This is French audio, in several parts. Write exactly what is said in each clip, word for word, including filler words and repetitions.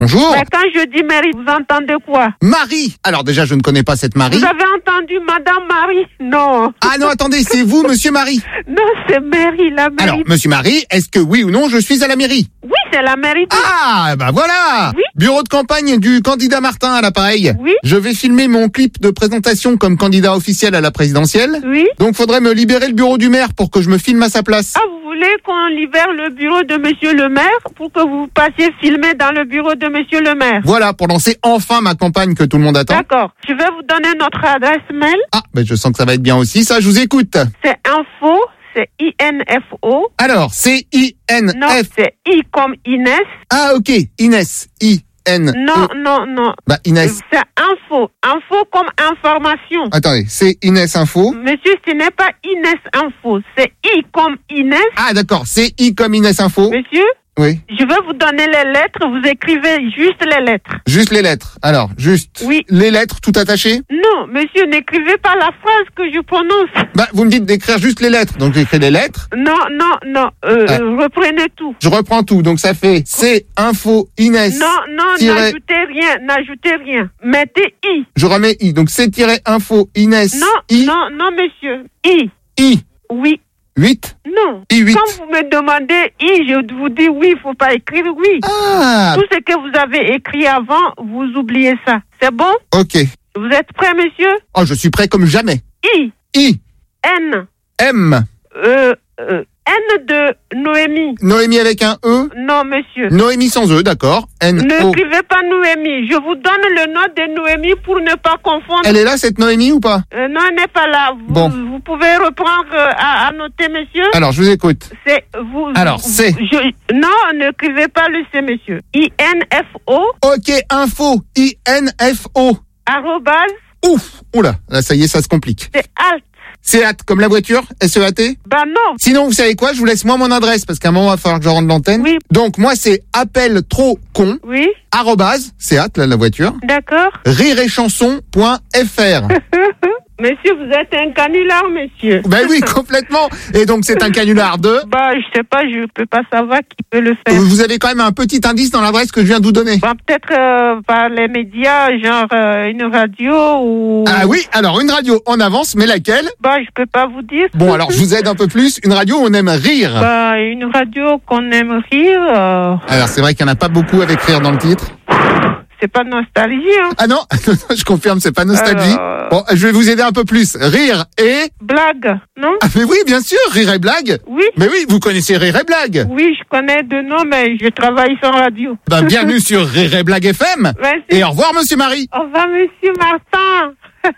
Bonjour. Mais quand je dis Marie, vous entendez quoi? Marie. Alors déjà, je ne connais pas cette Marie. Vous avez entendu Madame Marie? Non. Ah non, attendez, c'est vous, Monsieur Marie. Non, c'est Marie, la mairie. Alors, Monsieur Marie, est-ce que oui ou non, je suis à la mairie? Oui, c'est la mairie. De... Ah, bah voilà. Oui. Bureau de campagne du candidat Martin à l'appareil. Oui. Je vais filmer mon clip de présentation comme candidat officiel à la présidentielle. Oui. Donc, faudrait me libérer le bureau du maire pour que je me filme à sa place. Ah, vous voulez qu'on libère le bureau de Monsieur le maire pour que vous passiez filmer dans le bureau de Monsieur le maire? Voilà, pour lancer enfin ma campagne que tout le monde attend. D'accord. Je vais vous donner notre adresse mail. Ah, ben je sens que ça va être bien aussi, ça, je vous écoute. C'est info, c'est I N F O. Alors, c'est I N F... Non, c'est I comme Inès. Ah, ok, Inès, I N E. Non, non, non. Bah, Inès. C'est info. Info comme information. Attendez, c'est Inès Info. Monsieur, ce n'est pas Inès Info. C'est I comme Inès. Ah, d'accord, c'est I comme Inès Info. Monsieur, Oui. je vais vous donner les lettres. Vous écrivez juste les lettres. Juste les lettres. Alors, juste Oui. les lettres tout attachées. Non, monsieur, n'écrivez pas la phrase que je prononce. Bah, vous me dites d'écrire juste les lettres. Donc, j'écris les lettres. Non, non, non. Euh, Ah. euh, reprenez tout. Je reprends tout. Donc, ça fait C, Info, Inès. Non, non, tiret- n'ajoutez rien, n'ajoutez rien. Mettez I. Je remets I. Donc, C-Info, Inès. Non, I. non, non, monsieur. I. I. Oui. huit. Non. I huit. Quand vous me demandez I, je vous dis oui, il faut pas écrire oui. Ah, Tout ce que vous avez écrit avant, vous oubliez ça. C'est bon? ok. Vous êtes prêt, monsieur? Oh, je suis prêt comme jamais. I. I. N. M. Euh, euh, N de Noémie. Noémie avec un E. Non, monsieur. Noémie sans E, d'accord. N O. N'écrivez pas Noémie. Je vous donne le nom de Noémie pour ne pas confondre. Elle est là, cette Noémie, ou pas? Euh, non, elle n'est pas là. Vous, Bon. vous pouvez reprendre euh, à, à noter, monsieur. Alors, je vous écoute. C'est vous. Alors, vous- c'est. je- Non, n'écrivez pas le C, monsieur. I N F O. Ok, info. I N F O. Arrobase. Ouf. Oula, là, ça y est, ça se complique. C'est alt. C'est hâte, comme la voiture, S E A T. Ben non. Sinon, vous savez quoi? Je vous laisse moi mon adresse, parce qu'à un moment, il va falloir que je rende l'antenne. Oui. Donc, moi, c'est appel trop con, Oui. arrobase, c'est hâte, là, la voiture, D'accord. rireetchanson point F R. Monsieur, vous êtes un canular, monsieur. Ben oui, complètement. Et donc, c'est un canular de... Bah, je sais pas, je peux pas savoir qui peut le faire. Vous avez quand même un petit indice dans l'adresse que je viens de vous donner. Bah, peut-être euh, par les médias, genre euh, une radio ou... Ah oui, alors une radio en avance, mais laquelle? Bah, je peux pas vous dire. Bon, alors je vous aide un peu plus. Une radio où on aime rire. Bah, une radio qu'on aime rire, euh, Alors c'est vrai qu'il n'y en a pas beaucoup avec rire dans le titre. c'est pas nostalgie, hein. Ah non, je confirme, c'est pas nostalgie. Alors- Bon, je vais vous aider un peu plus. Rire et... Blague, non? Ah mais oui, bien sûr, rire et blague. Oui, Mais oui, vous connaissez rire et blague. oui, je connais deux noms, mais je travaille sans radio. Ben, bienvenue sur Rire et Blague F M. Merci. Et au revoir, Monsieur Marie. Au revoir, monsieur Martin.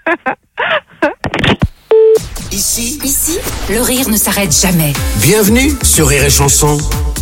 Ici, Ici, le rire ne s'arrête jamais. bienvenue sur Rire et Chanson.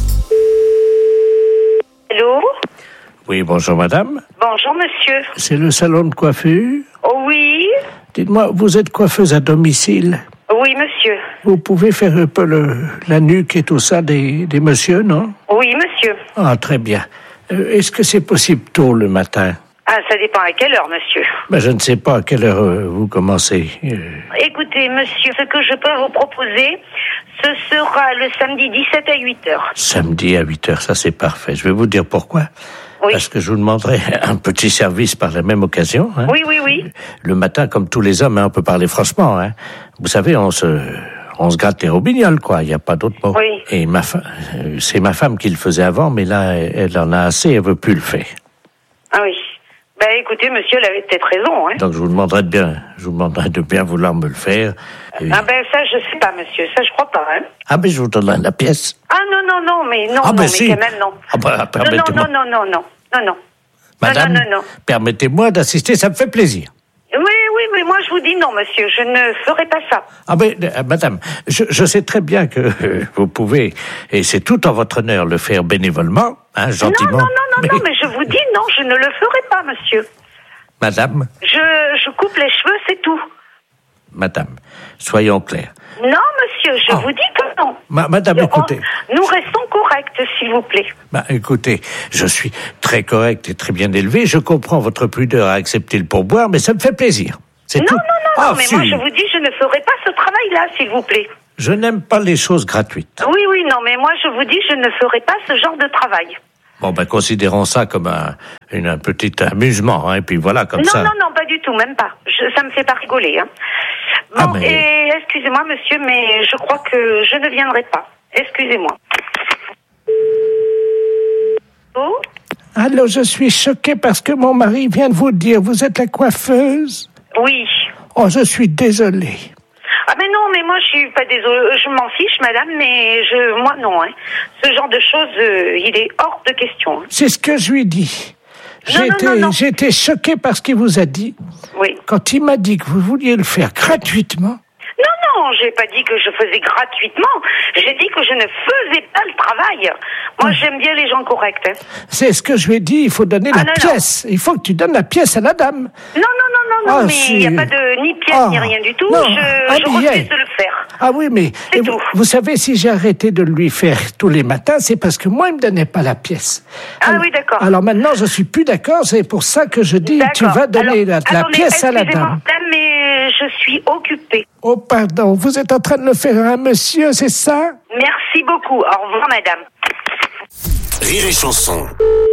Allô? Oui, bonjour madame. Bonjour, monsieur. C'est le salon de coiffure. Oh, oui? Dites-moi, vous êtes coiffeuse à domicile. Oui, monsieur. Vous pouvez faire un peu le, la nuque et tout ça des, des messieurs, non? Oui, monsieur. Ah, très bien. Euh, est-ce que c'est possible tôt le matin? Ah, ça dépend à quelle heure, monsieur. Ben, je ne sais pas à quelle heure euh, vous commencez. Euh, Écoutez, monsieur, ce que je peux vous proposer, ce sera le samedi dix-sept à huit heures. samedi à huit heures, ça c'est parfait. Je vais vous dire pourquoi. Oui. Parce que je vous demanderai un petit service par la même occasion. Hein. Oui, oui, oui. Le matin, comme tous les hommes, hein, on peut parler franchement. Hein. Vous savez, on se, on se gratte les robignoles, quoi. Il n'y a pas d'autre mot. Oui. Et ma fa- euh, c'est ma femme qui le faisait avant, mais là, elle, elle en a assez, elle veut plus le faire. Ah oui. Ben, écoutez, monsieur, elle avait peut-être raison, hein. Donc je vous demanderai de bien, je vous demanderai de bien vouloir me le faire. Et- Ah ben, ça, je sais pas, monsieur. Ça, je crois pas, hein. Ah, mais je vous donnerai la pièce. Ah, non, non, non, mais non, Ah, non, ben mais si. quand même, non. Ah, bah, Non, permettez-moi. non, non, non, non, non, non. Madame, non, non, non. permettez-moi d'assister, ça me fait plaisir. Oui, oui, mais moi, je vous dis non, monsieur. Je ne ferai pas ça. Ah ben, euh, madame, je, je sais très bien que euh, vous pouvez, et c'est tout en votre honneur, le faire bénévolement, hein, gentiment. Non, non, non, non, non, mais je vous dis non, je ne le ferai pas, monsieur. Madame, Je, je coupe les cheveux, c'est tout. madame, soyons clairs. Non, monsieur, je Oh. vous dis que non. Ma- madame, On- écoutez. Nous restons corrects, s'il vous plaît. Bah, écoutez, je suis très correct et très bien élevé, je comprends votre pudeur à accepter le pourboire, mais ça me fait plaisir. C'est Non, tout. non, non, Ah, non, mais si. moi, je vous dis, je ne ferai pas ce travail-là, s'il vous plaît. Je n'aime pas les choses gratuites. Oui, oui, non, mais moi, je vous dis, je ne ferai pas ce genre de travail. Bon, ben, considérons ça comme un, une, un petit amusement, hein, et puis voilà, comme non, ça. Non, non, non, pas du tout, même pas. Je, ça me fait pas rigoler, hein. Bon, Ah, mais- et excusez-moi, monsieur, mais je crois que je ne viendrai pas. Excusez-moi. Oh? Allô, je suis choqué parce que mon mari vient de vous dire, vous êtes la coiffeuse? Oui. Oh, je suis désolé. Ah mais non, mais moi je suis pas désolée, je m'en fiche, madame, mais je, moi non, hein. Ce genre de choses, euh, il est hors de question. Hein. C'est ce que je lui dis. Non, non, J'étais, non, non. j'étais choqué par ce qu'il vous a dit. Oui. Quand il m'a dit que vous vouliez le faire gratuitement. Non, non, j'ai pas dit que je faisais gratuitement. J'ai dit que je ne faisais pas le travail. Moi, j'aime bien les gens corrects. Hein. C'est ce que je lui ai dit, il faut donner Ah, la non, non. pièce. Il faut que tu donnes la pièce à la dame. Non, non, non, non, Ah, non, mais si. il n'y a pas de ni pièce Ah, ni rien du tout. non, je un je billet. refuse de le faire. Ah oui, mais C'est et vous, tout. vous savez, si j'ai arrêté de lui faire tous les matins, c'est parce que moi, il me donnait pas la pièce. Ah alors, oui, d'accord. Alors maintenant, je suis plus d'accord, c'est pour ça que je dis, tu D'accord. vas donner Alors, la, la attendez, pièce à la excusez-moi, dame. madame, mais je suis occupée. Oh, pardon, vous êtes en train de le faire à un monsieur, c'est ça? Merci beaucoup. Au revoir, madame. Rire et chanson.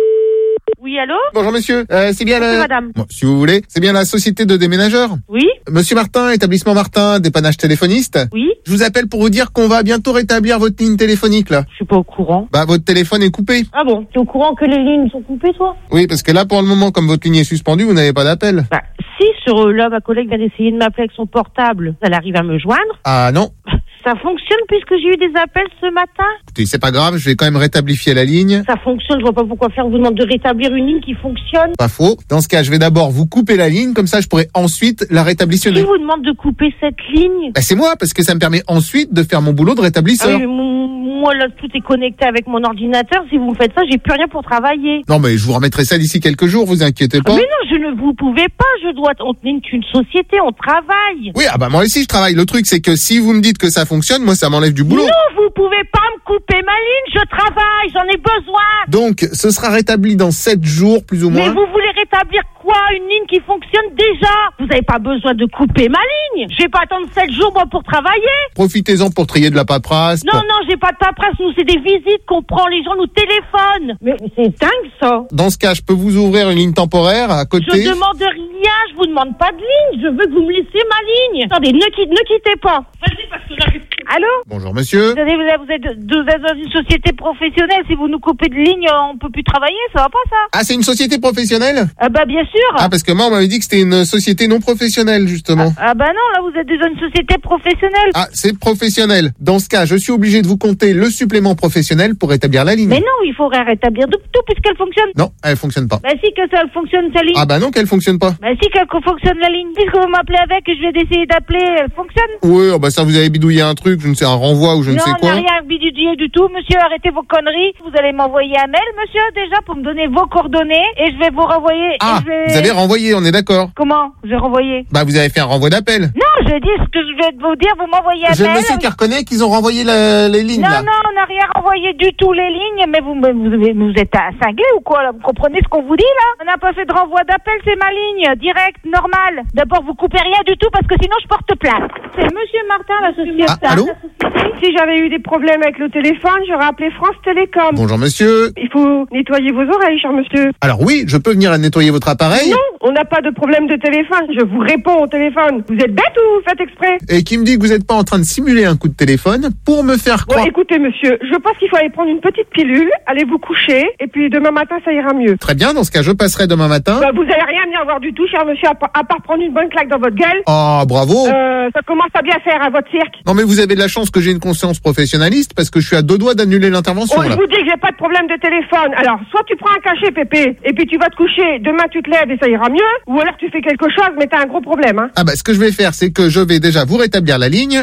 Oui, allô? Bonjour monsieur, euh, c'est bien Bonjour, la... madame. Bon, si vous voulez, c'est bien la société de déménageurs? Oui? Monsieur Martin, établissement Martin, dépannage téléphoniste. Oui? Je vous appelle pour vous dire qu'on va bientôt rétablir votre ligne téléphonique, là. Je suis pas au courant. Bah, votre téléphone est coupé. Ah bon? T'es au courant que les lignes sont coupées, toi? Oui, parce que là, pour le moment, comme votre ligne est suspendue, vous n'avez pas d'appel. Bah, si, sur euh, là, ma collègue vient d'essayer de m'appeler avec son portable. Elle arrive à me joindre. Ah non. Ça fonctionne puisque j'ai eu des appels ce matin? Écoutez, c'est pas grave, je vais quand même rétablifier la ligne. Ça fonctionne, je vois pas pourquoi faire. On vous demande de rétablir une ligne qui fonctionne. Pas faux. Dans ce cas, je vais d'abord vous couper la ligne, comme ça je pourrai ensuite la Qui rétablissionner. vous demande de couper cette ligne? Bah, c'est moi, parce que ça me permet ensuite de faire mon boulot de Ah rétablisseur. oui, mais mon- moi, là, tout est connecté avec mon ordinateur. Si vous me faites ça, j'ai plus rien pour travailler. Non, mais je vous remettrai ça d'ici quelques jours, vous inquiétez pas. Mais non, je ne vous pouvez pas. Je dois. On est une société, on travaille. Oui, ah bah moi aussi je travaille. Le truc, c'est que si vous me dites que ça fonctionne, moi ça m'enlève du boulot. Non, vous pouvez pas me couper ma ligne. Je travaille, j'en ai besoin. Donc, ce sera rétabli dans sept jours, plus ou Mais moins. vous voulez rétablir quoi? Une ligne qui fonctionne déjà? Vous n'avez pas besoin de couper ma ligne. Je vais pas attendre sept jours moi pour travailler. Profitez-en pour trier de la paperasse. Non, non, j'ai pas de paperasse. Nous, c'est des visites qu'on prend. Les gens nous téléphonent. Mais c'est dingue, ça. Dans ce cas, je peux vous ouvrir une ligne temporaire à côté. Je demande rien. Je vous demande pas de ligne. Je veux que vous me laissiez ma ligne. Attendez, ne, quitte, ne quittez pas. Vas-y, parce que j'arrive. Allô? Bonjour monsieur. Vous êtes, vous êtes, vous êtes vous êtes dans une société professionnelle. Si vous nous coupez de ligne, on peut plus travailler. Ça va pas, ça? Ah, c'est une société professionnelle? Ah bah bien sûr. Ah, parce que moi, on m'avait dit que c'était une société non professionnelle, justement. Ah bah non, là vous êtes dans une société professionnelle. Ah, c'est professionnel. Dans ce cas, je suis obligé de vous compter le supplément professionnel pour rétablir la ligne. Mais non, il faudrait rétablir tout, tout puisqu'elle fonctionne. Non, elle fonctionne pas. Bah si que ça fonctionne sa ligne. Ah bah non, qu'elle fonctionne pas. Bah si qu'elle fonctionne la ligne. Puisque vous m'appelez avec et je vais d'essayer d'appeler, elle fonctionne. Oui, oh bah ça, vous avez bidouillé un truc, je ne sais, un renvoi ou je ne non, sais on quoi. n'a rien bidouillé du tout, monsieur. Arrêtez vos conneries. Vous allez m'envoyer un mail, monsieur, déjà pour me donner vos coordonnées et je vais vous renvoyer. Ah, et je vais... vous avez renvoyé, on est d'accord. Comment? J'ai renvoyé. Bah vous avez fait un renvoi d'appel. Non, je dis ce que je vais vous dire. Vous m'envoyez un J'ai le mail. monsieur qui reconnaît qu'ils ont renvoyé la- les lignes Non, là. non, on n'a rien renvoyé du tout les lignes, mais vous, mais vous, mais vous êtes un cinglé ou quoi, là? Vous comprenez ce qu'on vous dit, là? On n'a pas fait de renvoi d'appel, c'est ma ligne, direct, normal. D'abord, vous coupez rien du tout, parce que sinon, je porte plainte. C'est monsieur Martin, la société. Ah, allô? Si j'avais eu des problèmes avec le téléphone, j'aurais appelé France Télécom. Bonjour monsieur. Il faut nettoyer vos oreilles, cher monsieur. Alors oui, je peux venir à nettoyer votre appareil. Non, on n'a pas de problème de téléphone. Je vous réponds au téléphone. Vous êtes bête ou vous faites exprès? Et qui me dit que vous n'êtes pas en train de simuler un coup de téléphone pour me faire Bon, croire. écoutez, monsieur, je pense qu'il faut aller prendre une petite pilule, aller vous coucher, et puis demain matin, ça ira mieux. Très bien, dans ce cas, je passerai demain matin. Bah, vous allez rien venir voir du tout, cher monsieur, à, pa- à part prendre une bonne claque dans votre gueule. Oh, bravo. Euh, ça commence à bien faire à votre cirque. Non mais vous avez de la chance que j'ai une conscience professionnaliste parce que je suis à deux doigts d'annuler l'intervention Oh, je là. vous dis que j'ai pas de problème de téléphone. Alors, soit tu prends un cachet, Pépé, et puis tu vas te coucher, demain tu te lèves et ça ira mieux, ou alors tu fais quelque chose, mais t'as un gros problème, hein. Ah bah ce que je vais faire c'est que je vais déjà vous rétablir la ligne.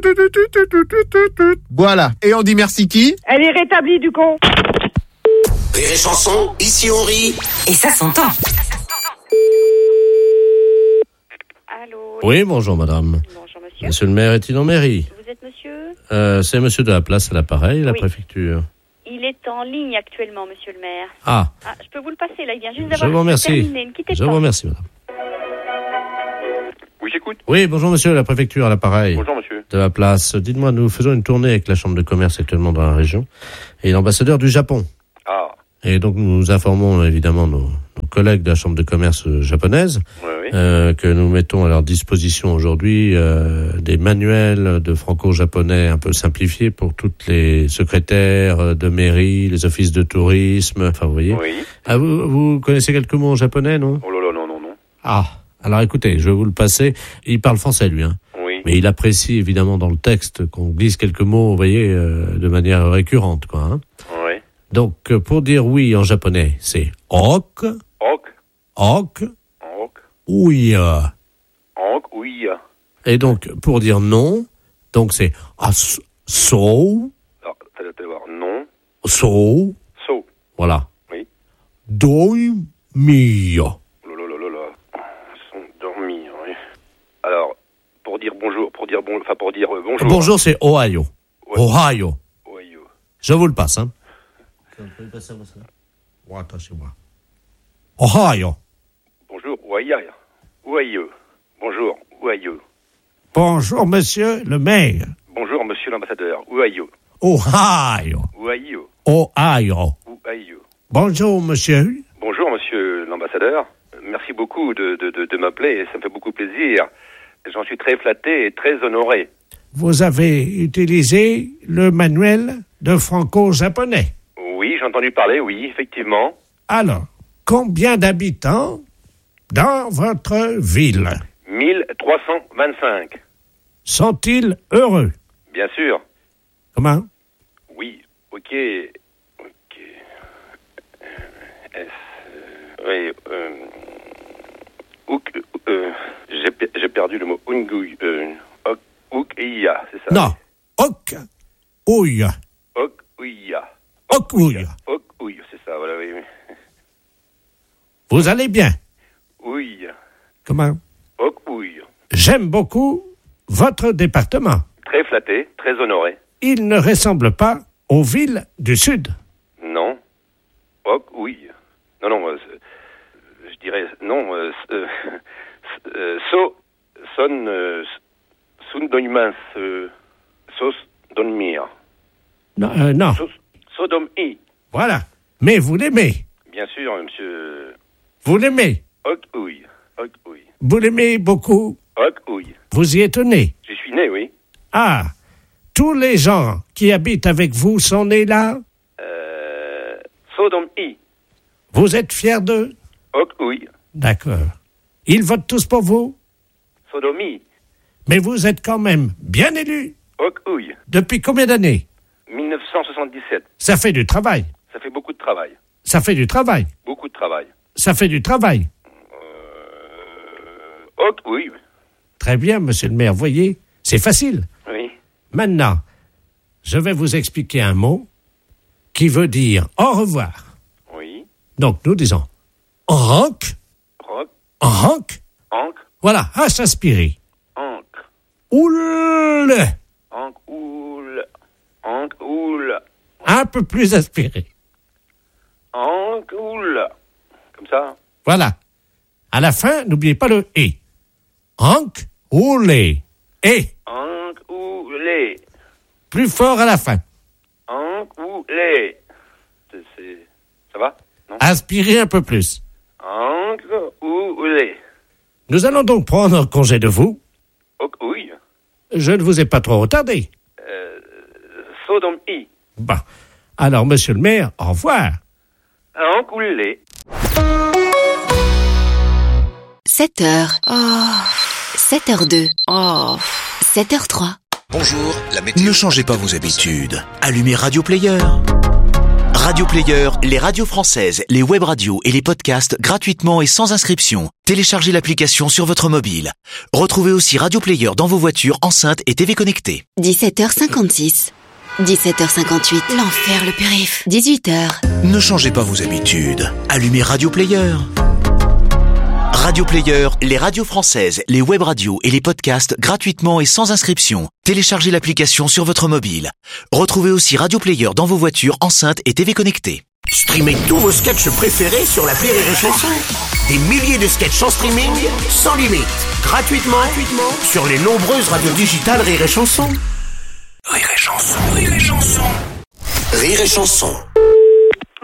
Voilà. Et on dit merci qui? Elle est rétablie, du con. Rire et chanson, ici on rit. Et ça s'entend. Allô? Oui, bonjour madame. Bonjour, monsieur. Monsieur le maire est-il en mairie? Vous êtes monsieur? euh, C'est monsieur de la place à l'appareil, la Oui. préfecture. Il est en ligne actuellement, monsieur le maire. Ah, Ah, je peux vous le passer, là, il vient juste je d'avoir vous remercie. terminé. Ne quittez Je pas. vous remercie madame. Oui, j'écoute. Oui, bonjour monsieur, la préfecture à l'appareil. Bonjour, monsieur. De la place. Dites-moi, nous faisons une tournée avec la chambre de commerce actuellement dans la région et l'ambassadeur du Japon. Ah, Et donc nous informons évidemment nos, nos collègues de la Chambre de commerce japonaise oui, oui. Euh, que nous mettons à leur disposition aujourd'hui euh, des manuels de franco-japonais un peu simplifiés pour toutes les secrétaires de mairie, les offices de tourisme, enfin vous voyez. Oui. Ah, vous, vous connaissez quelques mots en japonais, non? Oh là là, non, non, non. Ah, alors écoutez, je vais vous le passer. Il parle français lui, hein. Oui. Mais il apprécie évidemment dans le texte qu'on glisse quelques mots, vous voyez, euh, de manière récurrente, quoi. Hein. Oui. Donc, euh, pour dire oui en japonais, c'est ok, Ok. ok, Ok. ouya. Ok, oui. Et donc, pour dire non, donc c'est as, so, Alors, ça doit avoir non. so, So. voilà. Oui. Doi mio. Oh là là là là là. Ils sont dormis, oui. Alors, pour dire bonjour, pour dire bon, enfin pour dire euh, bonjour. Bonjour, c'est Ohio. Ouais. Ohio. Oui. euh, Je vous le passe, hein. Vous pouvez passer à moi, ça? Ouais, attachez-moi. Ohio. Bonjour, ouaïa. Ouaïeux. Bonjour, ouaïeux. Bonjour, monsieur le maire. Bonjour, monsieur l'ambassadeur. Ouaïeux. Ohio. Ouaïeux. Ohio. Ouaïeux. Bonjour, monsieur. Bonjour, monsieur l'ambassadeur. Merci beaucoup de, de, de, de m'appeler. Ça me fait beaucoup plaisir. J'en suis très flatté et très honoré. Vous avez utilisé le manuel de franco-japonais. Oui, j'ai entendu parler, oui, effectivement. Alors, combien d'habitants dans votre ville mille trois cent vingt-cinq. sont-ils heureux? Bien sûr. Comment? Oui, ok. Ok. S. Euh, oui, euh. Ouk, euh, j'ai, pe- j'ai perdu le mot Ungui. Euh. Ok, Ouk-iya, c'est ça? Non. Ok. Ouya. Ok-ouya. Ok. Ouya. Ok-ouya, c'est ça, voilà, oui. oui. Vous allez bien? Oui. Comment? Ok-ouya. J'aime beaucoup votre département. Très flatté, très honoré. Il ne ressemble pas aux villes du Sud. Non. Ok, oui. Non, non, euh, je dirais non. Euh, euh, euh, so, son, euh, sun donimans, euh, sos donmir. Non. Euh, non. Sos, sodom i. Voilà. Mais vous l'aimez. Bien sûr, monsieur. Vous l'aimez. Ok, oui. Ok, oui. Vous l'aimez beaucoup. Ok, oui. Vous y êtes né. Je suis né, oui. Ah. Tous les gens qui habitent avec vous sont nés là. Euh, sodom i. Vous êtes fiers d'eux. Ok, oui. D'accord. Ils votent tous pour vous. Sodomie. Mais vous êtes quand même bien élu. Ok, oui. Depuis combien d'années? mille neuf cent soixante-dix-sept. Ça fait du travail. Ça fait beaucoup de travail. Ça fait du travail. Beaucoup de travail. Ça fait du travail. Euh, ok, oui. Très bien, monsieur le maire. Voyez, c'est facile. Oui. Maintenant, je vais vous expliquer un mot qui veut dire au revoir. Oui. Donc, nous disons rank, Rock. rank. Ancre. Voilà, à s'inspirer. Ancre. Oule. Ancre. Oule. Ancre. Oule. Un peu plus aspiré. Ancre. Oule. Comme ça. Voilà. À la fin, n'oubliez pas le et. Rank, oule. Et. Ancre. Oule. Plus fort à la fin. Ancre. Oule. C'est, c'est... Ça va? Non? Aspirez un peu plus. Ancre. Oule. Nous allons donc prendre congé de vous. Ok, oui. Je ne vous ai pas trop retardé. Euh, Sodom i. Bon. Alors, monsieur le maire, au revoir. Ancre. Oule. sept heures. Oh. sept heures deux. Oh. sept heures trois. Bonjour, la météo. Ne changez pas vos habitudes. Allumez Radio Player. Radio Player, les radios françaises, les web radios et les podcasts gratuitement et sans inscription. Téléchargez l'application sur votre mobile. Retrouvez aussi Radio Player dans vos voitures, enceintes et T V connectées. dix-sept heures cinquante-six. dix-sept heures cinquante-huit. L'enfer, le périph. dix-huit heures. Ne changez pas vos habitudes. Allumez Radio Player. Radio Player, les radios françaises, les web radios et les podcasts gratuitement et sans inscription. Téléchargez l'application sur votre mobile. Retrouvez aussi Radio Player dans vos voitures, enceintes et T V connectées. Streamez tous vos sketchs préférés sur l'appli Rire et Chanson. Des milliers de sketchs en streaming, sans limite, gratuitement, gratuitement sur les nombreuses radios digitales Rire et Chanson. Rire et Chanson, Rire et Chanson. Rire et Chanson. Bon,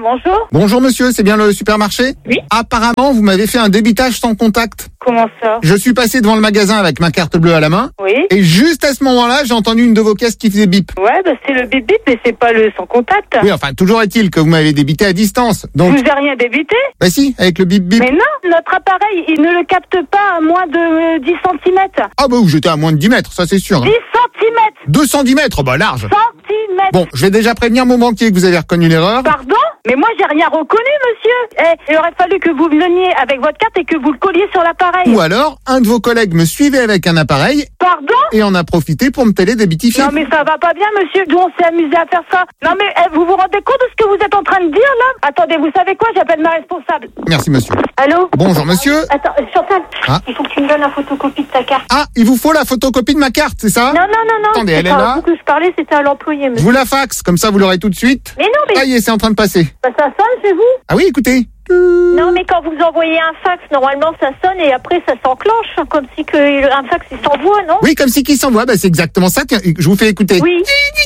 bonjour. Bonjour monsieur, c'est bien le supermarché ? Oui. Apparemment, vous m'avez fait un débitage sans contact. Comment ça? Je suis passé devant le magasin avec ma carte bleue à la main. Oui. Et juste à ce moment-là, j'ai entendu une de vos caisses qui faisait bip. Ouais, bah c'est le bip bip, mais c'est pas le sans contact. Oui, enfin, toujours est-il que vous m'avez débité à distance. Donc, Je vous ai rien débité? bah si, avec le bip bip. Mais non, notre appareil, il ne le capte pas à moins de euh, dix centimètres. Ah bah oui, j'étais à moins de dix mètres, ça c'est sûr. hein. dix centimètres. deux cent dix mètres, bah large. Centimètres. Bon, je vais déjà prévenir mon banquier que vous avez reconnu l'erreur. Pardon? Mais moi, j'ai rien reconnu, monsieur. Eh, il aurait fallu que vous veniez avec votre carte et que vous le colliez sur l'appareil. Ou alors, un de vos collègues me suivait avec un appareil Pardon? et en a profité pour me télédébitifier. Non, mais ça va pas bien, monsieur. Nous, on s'est amusé à faire ça. Non, mais eh, vous vous rendez compte de ce que vous êtes en train de dire, là? Attendez, vous savez quoi? J'appelle ma responsable. Merci monsieur. Allô? Bonjour monsieur. Attends, Chantal, Ah. il faut que tu me donnes la photocopie de ta carte. Ah, il vous faut la photocopie de ma carte, c'est ça? Non, non, non, non. Attendez, c'est elle est pas là. à vous que je parlais, c'était à l'employé, Je monsieur. vous la faxe, comme ça vous l'aurez tout de suite. Mais non, mais Ça y est, c'est en train de passer. bah, ça sonne chez vous? Ah oui, écoutez. Non, mais quand vous envoyez un fax, normalement, ça sonne et après, ça s'enclenche. Comme si que un fax, il s'envoie, non? Oui, comme si qui s'envoie, bah c'est exactement ça. Tiens, je vous fais écouter. Oui.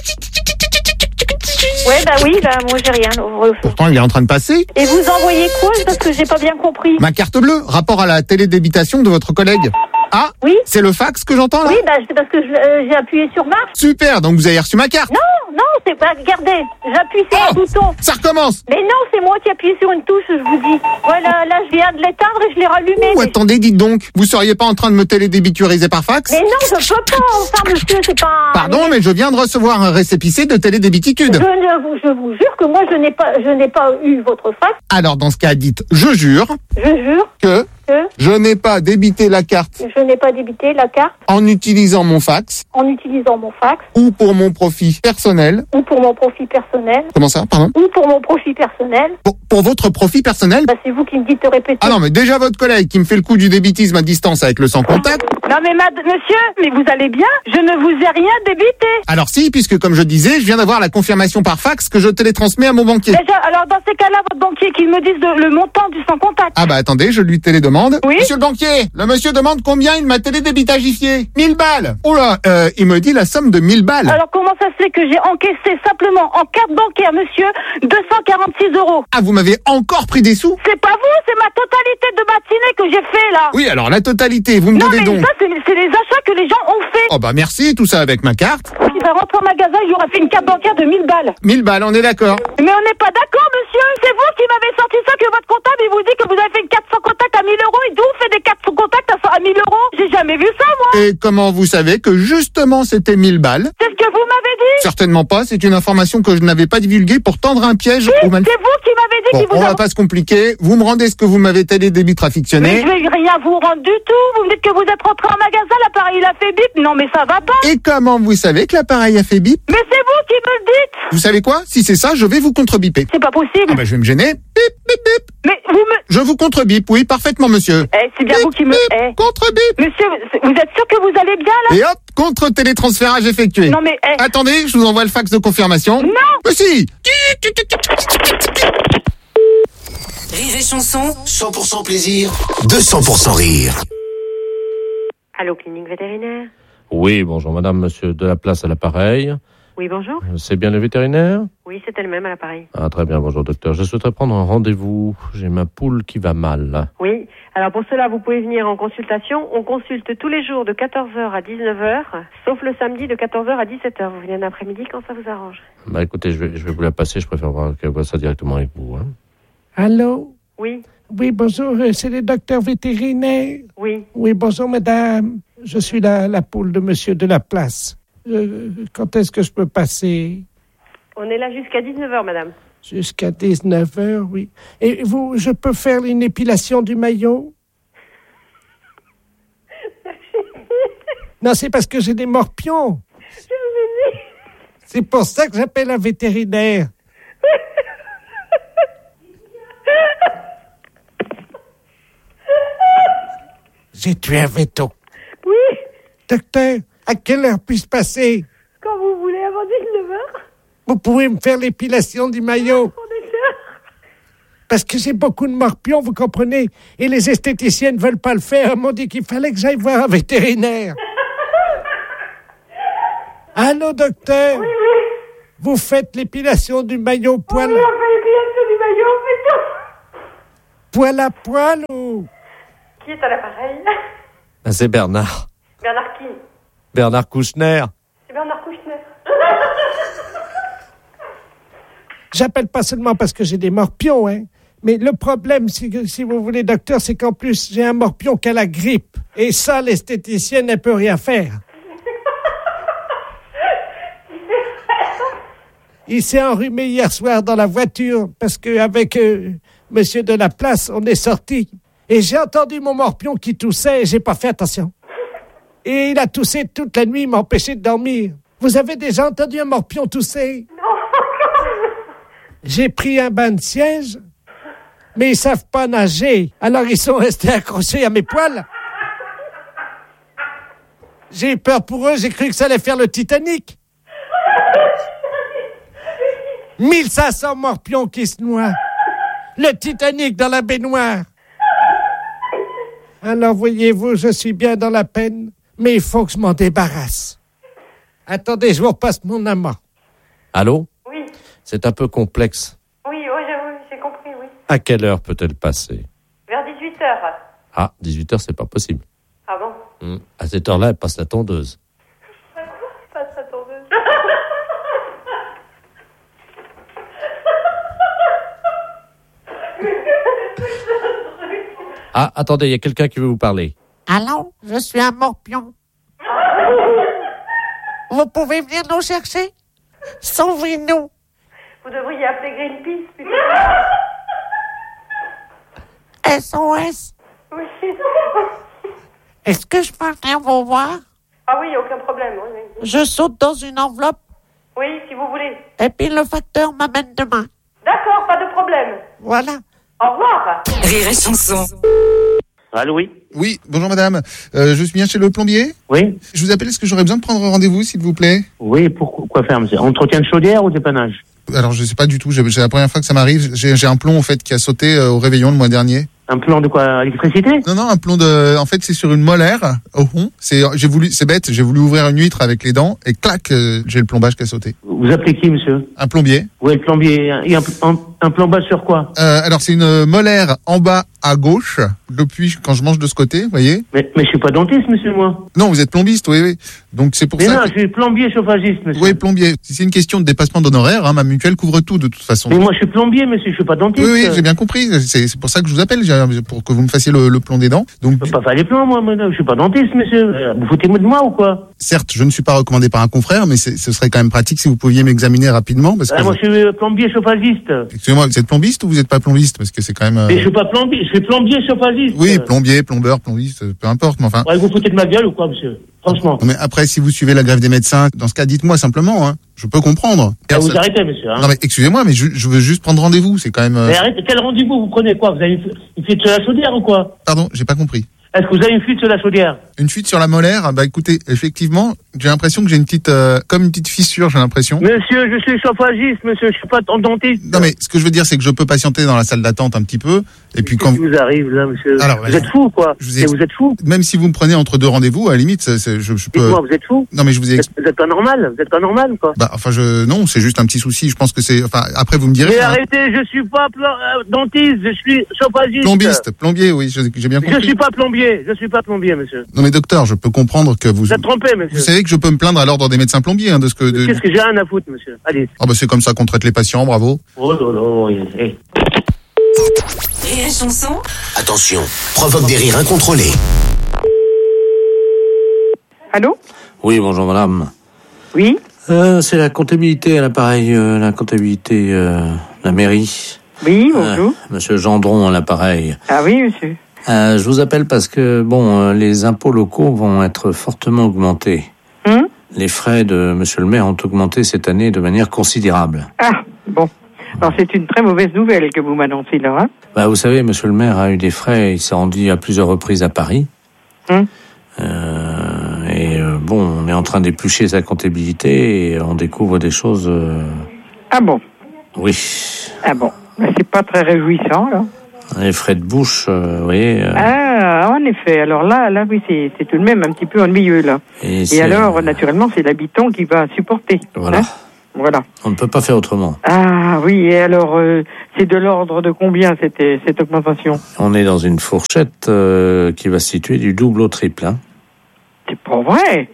Ouais, bah oui, bah moi, j'ai rien. Pourtant, il est en train de passer. Et vous envoyez quoi? Parce que j'ai pas bien compris. Ma carte bleue, rapport à la télédébitation de votre collègue. Ah, Oui. c'est le fax que j'entends là? Oui, bah c'est parce que je- euh, j'ai appuyé sur marche. Super, donc vous avez reçu ma carte. Non, non, c'est pas. Regardez, j'appuie sur Oh, un bouton. ça recommence. Mais non, c'est moi qui appuie sur une touche, je vous dis. Voilà, là, je viens de l'éteindre et je l'ai rallumé. Ou mais... attendez, dites donc, vous seriez pas en train de me télédébituriser par fax? mais non, je peux pas, enfin, monsieur, c'est pas un... Pardon, mais je viens de recevoir un récépissé de Je, télédébititude. ne vous, je vous jure que moi, je n'ai pas, je n'ai pas eu votre fax. Alors, dans ce cas, dites, je jure Je jure que que je n'ai pas débité la carte je n'ai pas débité la carte en utilisant mon fax en utilisant mon fax ou pour mon profit personnel. ou pour mon profit personnel Comment ça, pardon? ou pour mon profit personnel. Pour, pour votre profit personnel? Bah, c'est vous qui me dites de répéter. Ah non, mais déjà votre collègue qui me fait le coup du débitisme à distance avec le sans contact. Non, mais mad- monsieur, mais vous allez bien? Je ne vous ai rien débité. Alors si, puisque comme je disais, je viens d'avoir la confirmation par fax que je télétransmets à mon banquier. Déjà, alors dans ces cas-là, votre banquier qui me dise de- le montant du sans contact. Ah bah attendez, je lui télédemande. Oui. Monsieur le banquier, le monsieur demande combien il m'a télédébitagifié. mille balles. Oh là, euh, il me dit la somme de mille balles. Alors comment ça se fait que j'ai encaissé simplement en carte bancaire, monsieur, deux cent quarante-six euros? Ah, vous m'avez encore pris des sous? C'est pas vous, c'est ma totalité de matinée que j'ai fait là. Oui, alors la totalité, vous me Non, devez mais donc. ça, c'est c'est les achats que les gens ont fait. Oh bah merci, tout ça avec ma carte. Il va rentrer au magasin, il aura fait une carte bancaire de mille balles. mille balles, on est d'accord. Mais on n'est pas d'accord, monsieur. C'est vous qui m'avez sorti ça, que votre comptable, il vous dit que vous avez fait une carte sans contact à mille euros. Et d'où fait des cartes sans contact à à mille euros? J'ai jamais vu ça, moi. Et comment vous savez que justement c'était mille balles? C'est ce que vous m'avez dit. Certainement pas, c'est une information que je n'avais pas divulguée pour tendre un piège Oui, aux mal... c'est vous qui m'avez dit Bon, qu'il vous on a... va pas se compliquer. Vous me rendez ce que vous m'avez télédébit Mais traffictionné. je vais rien vous rendre du tout. Vous me dites que vous êtes rentré en magasin, l'appareil il a fait bip. Non, mais ça va pas. Et comment vous savez que l'appareil a fait bip? Mais c'est vous qui me le dites. Vous savez quoi? Si c'est ça, je vais vous contre-biper. C'est pas possible. Ah bah je vais me gêner. Bip, bip, bip. Mais vous me... Je vous contre-bip, oui, parfaitement, monsieur. Eh, c'est bien Bip, vous qui me... bip, Eh. contre-bip. Monsieur, vous êtes sûr que vous allez bien, là? Et hop, contre-télétransférage effectué. Non, mais... eh. Attendez, je vous envoie le fax de confirmation. Non. Mais si. Rire et chanson, cent pour cent plaisir, deux cents pour cent rire. Allô, clinique vétérinaire? Oui, bonjour madame, monsieur de la place à l'appareil. Oui, bonjour. C'est bien le vétérinaire? Oui, c'est elle-même à l'appareil. Ah, très bien, bonjour docteur. Je souhaiterais prendre un rendez-vous. J'ai ma poule qui va mal. Oui, alors pour cela, vous pouvez venir en consultation. On consulte tous les jours de quatorze heures à dix-neuf heures, sauf le samedi de quatorze heures à dix-sept heures. Vous venez en après-midi quand ça vous arrange. Bah écoutez, je vais, je vais vous la passer, je préfère voir qu'elle voit ça directement avec vous. Hein. Allô? Oui. Oui, bonjour, euh, c'est le docteur vétérinaire. Oui. Oui, bonjour madame. Je suis la, la poule de monsieur de la place. Euh, quand est-ce que je peux passer? On est là jusqu'à dix-neuf heures, madame. Jusqu'à dix-neuf heures, oui. Et vous, je peux faire une épilation du maillot? Non, c'est parce que j'ai des morpions. C'est pour ça que j'appelle un vétérinaire. J'ai tué un veto. Oui. Docteur, à quelle heure puis-je passer? Quand vous voulez, avant dix-neuf heures. Vous pouvez me faire l'épilation du maillot? Parce que j'ai beaucoup de morpions, vous comprenez? Et les esthéticiennes ne veulent pas le faire. Elles m'ont dit qu'il fallait que j'aille voir un vétérinaire. Allô, docteur? Oui, oui. Vous faites l'épilation du maillot poil? Oui, on fait l'épilation du maillot. Poil à poil ou... Qui est à l'appareil? Ben, c'est Bernard. Bernard qui? Bernard Kouchner. C'est Bernard Kouchner. J'appelle pas seulement parce que j'ai des morpions, hein. Mais le problème, c'est que, si vous voulez, docteur, c'est qu'en plus, j'ai un morpion qui a la grippe. Et ça, l'esthéticienne, elle peut rien faire. Il s'est enrhumé hier soir dans la voiture parce qu'avec euh, monsieur de la place, on est sortis. Et j'ai entendu mon morpion qui toussait et j'ai pas fait attention. Et il a toussé toute la nuit, il m'a empêché de dormir. Vous avez déjà entendu un morpion tousser? Non. J'ai pris un bain de siège, mais ils savent pas nager. Alors ils sont restés accrochés à mes poils. J'ai eu peur pour eux, j'ai cru que ça allait faire le Titanic. mille cinq cents morpions qui se noient. Le Titanic dans la baignoire. Alors, voyez-vous, je suis bien dans la peine, mais il faut que je m'en débarrasse. Attendez, je vous repasse mon amant. Allô? Oui. C'est un peu complexe. Oui, oui, j'ai, j'ai compris, oui. À quelle heure peut-elle passer? Vers dix-huit heures. Ah, dix-huit heures, c'est pas possible. Ah bon? Hum. À cette heure-là, elle passe la tondeuse. Passe la tondeuse. Ah, attendez, il y a quelqu'un qui veut vous parler. Allô, je suis un morpion. Vous pouvez venir nous chercher? Sauvez-nous. Vous devriez appeler Greenpeace, plutôt. S O S. Oui. Est-ce que je peux venir vous voir? Ah oui, aucun problème. Oui, oui. Je saute dans une enveloppe. Oui, si vous voulez. Et puis le facteur m'amène demain. D'accord, pas de problème. Voilà. Au revoir. Rire et chanson. Allô, oui. Oui, bonjour madame. Euh, je suis bien chez le plombier. Oui. Je vous appelle, est-ce que j'aurais besoin de prendre rendez-vous, s'il vous plaît? Oui, pour quoi faire, monsieur? Entretien de chaudière ou dépannage? Alors, je sais pas du tout, j'ai, c'est la première fois que ça m'arrive. J'ai, j'ai un plomb, en fait, qui a sauté euh, au réveillon le mois dernier. Un plomb de quoi? Électricité? Non, non, un plomb de... En fait, c'est sur une molaire, au rond. C'est, j'ai voulu, c'est bête, j'ai voulu ouvrir une huître avec les dents, et clac, euh, j'ai le plombage qui a sauté. Vous appelez qui, monsieur? Un plombier. Oui, le plombier. Et un, un, un plombage sur quoi? Euh, alors, c'est une molaire en bas à gauche, depuis quand je mange de ce côté, vous voyez. Mais, mais je suis pas dentiste, monsieur, moi. Non, vous êtes plombiste, oui, oui. Donc, c'est pour mais ça... non, que... je suis plombier chauffagiste, monsieur. Oui, plombier. Si c'est une question de dépassement d'honoraires, hein, ma mutuelle couvre tout, de toute façon. Mais moi, je suis plombier, monsieur, je suis pas dentiste. Oui, oui, j'ai bien compris. C'est, c'est pour ça que je vous appelle, pour que vous me fassiez le, le plomb des dents. Donc, je peux pas faire les plombs, moi, madame. Je suis pas dentiste, monsieur. Vous foutez-moi de moi ou quoi? Certes, je ne suis pas recommandé par un confrère, mais c'est, ce serait quand même pratique si vous pouviez m'examiner rapidement. Parce que ah, moi, je... je suis plombier chauffagiste. Excusez-moi, vous êtes plombiste ou vous n'êtes pas plombiste? Parce que c'est quand même... Euh... Mais je suis pas plombier, je suis plombier chauffagiste. Oui, plombier, plombeur, plombiste, peu importe, mais enfin... Ouais, vous foutez de ma gueule ou quoi, monsieur? Franchement. Non, mais après, si vous suivez la grève des médecins, dans ce cas, dites-moi simplement, hein. Je peux comprendre. Ah, vous arrêtez, monsieur, hein. Non, mais excusez-moi, mais je, je veux juste prendre rendez-vous, c'est quand même... Euh... Mais arrêtez, quel rendez-vous vous prenez quoi? Vous avez une, une fuite sur la chaudière ou quoi? Pardon, j'ai pas compris. Est-ce que vous avez une fuite sur la chaudière? Une fuite sur la molaire? Bah écoutez, effectivement, j'ai l'impression que j'ai une petite, euh, comme une petite fissure, j'ai l'impression. Monsieur, je suis chauffagiste, monsieur, je suis pas dentiste. Non mais ce que je veux dire, c'est que je peux patienter dans la salle d'attente un petit peu, et puis quand Qu'est-ce qui vous arrive là, monsieur? Alors, vous bah, êtes fou, quoi? Je vous ai... Et vous êtes fou? Même si vous me prenez entre deux rendez-vous, à la limite, c'est, c'est, je, je peux. Dites-moi, vous êtes fou? Non mais je vous ai. Vous êtes, vous êtes pas normal, vous êtes pas normal, quoi. Bah enfin je, non, c'est juste un petit souci. Je pense que c'est, enfin après vous me direz. Mais hein. arrêtez, je suis pas pl- euh, dentiste, je suis chauffagiste. Plombiste, plombier, oui, je, j'ai bien compris. Je suis pas plombier, je suis pas plombier, monsieur. Non mais docteur, je peux comprendre que vous. Vous êtes trompé, monsieur. Vous savez que je peux me plaindre à l'ordre des médecins plombiers, hein, de ce que. De... Qu'est-ce que j'ai rien à foutre, monsieur? Allez. Ah bah c'est comme ça qu'on traite les patients, bravo. Oh là là, oui. Hey. Et la chanson? Attention, provoque des rires incontrôlés. Allô? Oui, bonjour madame. Oui? Euh, c'est la comptabilité à l'appareil, euh, la comptabilité euh, la mairie. Oui, bonjour. Euh, monsieur Gendron à l'appareil. Ah oui, monsieur. Euh, je vous appelle parce que, bon, euh, les impôts locaux vont être fortement augmentés. Hum? Les frais de monsieur le maire ont augmenté cette année de manière considérable. Ah, bon. Alors, c'est une très mauvaise nouvelle que vous m'annoncez là, hein? Bah, vous savez, monsieur le maire a eu des frais, il s'est rendu à plusieurs reprises à Paris. Hum? Euh, et euh, bon, on est en train d'éplucher sa comptabilité et on découvre des choses... Euh... Ah bon? Oui. Ah bon. Mais c'est pas très réjouissant, là. Les frais de bouche, euh, vous voyez... Euh... Ah, en effet. Alors là, là, oui, c'est, c'est tout de même un petit peu ennuyeux, là. Et, et alors, naturellement, c'est l'habitant qui va supporter. Voilà. Hein? Voilà. On ne peut pas faire autrement. Ah oui, et alors, euh, c'est de l'ordre de combien cette, cette augmentation? On est dans une fourchette euh, qui va se situer du double au triple. Hein. C'est pas vrai.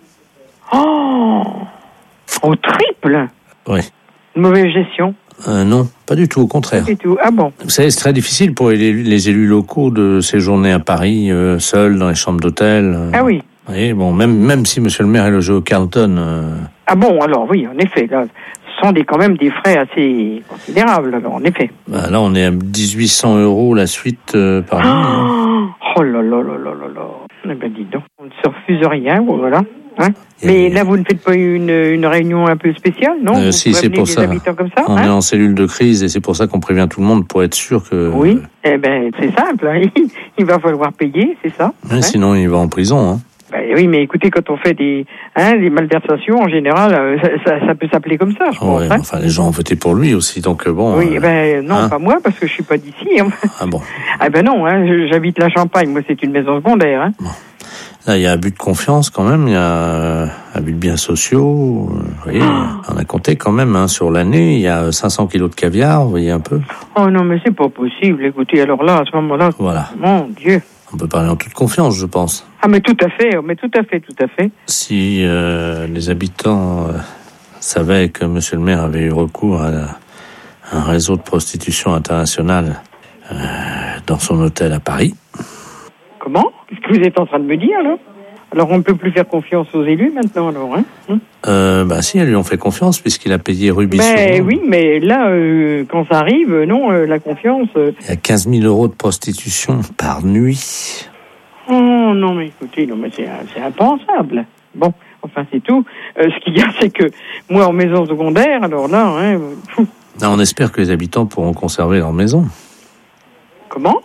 Oh, au triple? Oui. Une mauvaise gestion? Euh, non, pas du tout, au contraire. Pas du tout. Ah bon? Vous savez, c'est très difficile pour les, les élus locaux de séjourner à Paris, euh, seuls, dans les chambres d'hôtel. Euh. Ah oui. Vous voyez, bon, même, même si monsieur le maire est logé au Carlton... Euh... Ah bon, alors oui, en effet, là, ce sont des, quand même des frais assez considérables, alors, en effet. Bah, là, on est à dix-huit cents euros la suite euh, par nuit. Oh, oh là là là là là là. Eh ben, dis donc, on ne se refuse rien, voilà. Hein? Mais là, vous ne faites pas une, une réunion un peu spéciale, non? euh, vous Si, c'est pour ça. Comme ça on hein? est en cellule de crise et c'est pour ça qu'on prévient tout le monde pour être sûr que... Oui, eh ben, c'est simple, hein. Il va falloir payer, c'est ça. Ouais, hein? Sinon, il va en prison, hein. Ben oui, mais écoutez, quand on fait des, hein, des malversations, en général, euh, ça, ça peut s'appeler comme ça, je pense. Ouais, hein. enfin, les gens ont voté pour lui aussi, donc euh, bon... Oui, euh, ben non, hein? pas moi, parce que je suis pas d'ici. Hein. Ah bon? Ah ben non, hein, j'habite la Champagne, moi c'est une maison secondaire. Hein. Bon. Là, il y a abus de confiance quand même, il y a euh, abus de biens sociaux. Euh, vous voyez, oh. On a compté quand même, hein, sur l'année, il y a cinq cents kilos de caviar, vous voyez un peu. Oh non, mais c'est pas possible, écoutez, alors là, à ce moment-là... Voilà. Mon Dieu. On peut parler en toute confiance, je pense. Ah, mais tout à fait, mais tout à fait, tout à fait. Si euh, les habitants euh, savaient que monsieur le maire avait eu recours à, à un réseau de prostitution internationale euh, dans son hôtel à Paris... Comment? Qu'est-ce que vous êtes en train de me dire, là? Alors, on ne peut plus faire confiance aux élus, maintenant, alors, hein? Hum euh, bah si, elles lui ont fait confiance, puisqu'il a payé Rubis. Ben oui, mais là, euh, quand ça arrive, non, euh, la confiance... Euh... Il y a quinze mille euros de prostitution par nuit. Oh, non, mais écoutez, non, mais c'est, c'est impensable. Bon, enfin, c'est tout. Euh, ce qu'il y a, c'est que, moi, en maison secondaire, alors là, hein... Fou. Là, on espère que les habitants pourront conserver leur maison. Comment?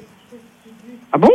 Ah bon?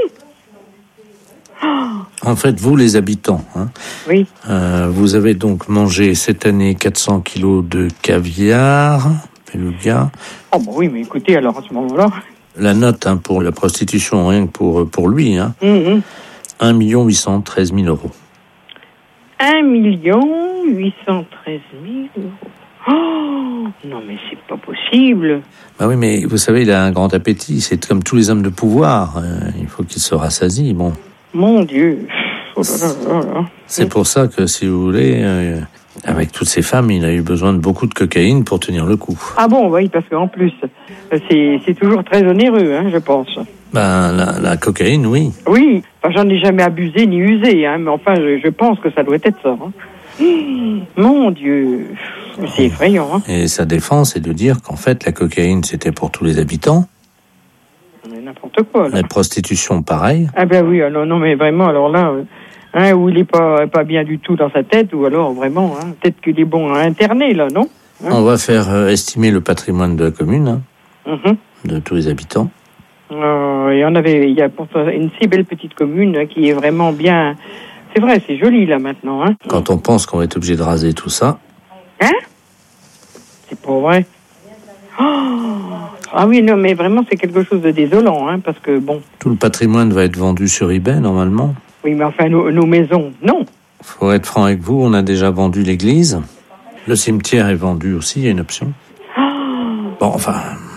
En fait, vous, les habitants, hein, oui. euh, vous avez donc mangé cette année quatre cents kilos de caviar, beluga. Oh, bah oui, mais écoutez, alors à ce moment-là... La note hein, pour la prostitution, rien que pour, pour lui, hein, mm-hmm. un million huit cent treize mille euros. un million huit cent treize mille euros. Oh, non, mais c'est pas possible. Bah oui, mais vous savez, il a un grand appétit. C'est comme tous les hommes de pouvoir. Euh, il faut qu'il se rassasie, bon. Mon Dieu. Oh là là là là. C'est pour ça que, si vous voulez, euh, avec toutes ces femmes, il a eu besoin de beaucoup de cocaïne pour tenir le coup. Ah bon, oui, parce qu'en plus, c'est, c'est toujours très onéreux, hein, je pense. Ben, la, la cocaïne, oui. Oui, enfin, j'en ai jamais abusé ni usé, hein, mais enfin, je, je pense que ça doit être ça. Hein. Mmh, mon Dieu, c'est effrayant. Hein. Et sa défense, c'est de dire qu'en fait, la cocaïne, c'était pour tous les habitants. Mais n'importe quoi, là. La prostitution, pareil. Ah ben oui, alors non, mais vraiment, alors là, euh, hein, où il est pas, pas bien du tout dans sa tête, ou alors vraiment, hein, peut-être qu'il est bon à interner, là, non? Hein? On va faire euh, estimer le patrimoine de la commune, hein, mmh. de tous les habitants. Euh, et on avait, il y a pourtant une si belle petite commune hein, qui est vraiment bien... C'est vrai, c'est joli, là, maintenant. Hein. Quand on pense qu'on va être obligé de raser tout ça... Hein? C'est pas vrai. Oh ah oui, non, mais vraiment, c'est quelque chose de désolant, hein, parce que, bon... Tout le patrimoine va être vendu sur eBay, normalement. Oui, mais enfin, nos, nos maisons, non. Faut être franc avec vous, on a déjà vendu l'église. Le cimetière est vendu aussi, il y a une option. Oh bon, enfin...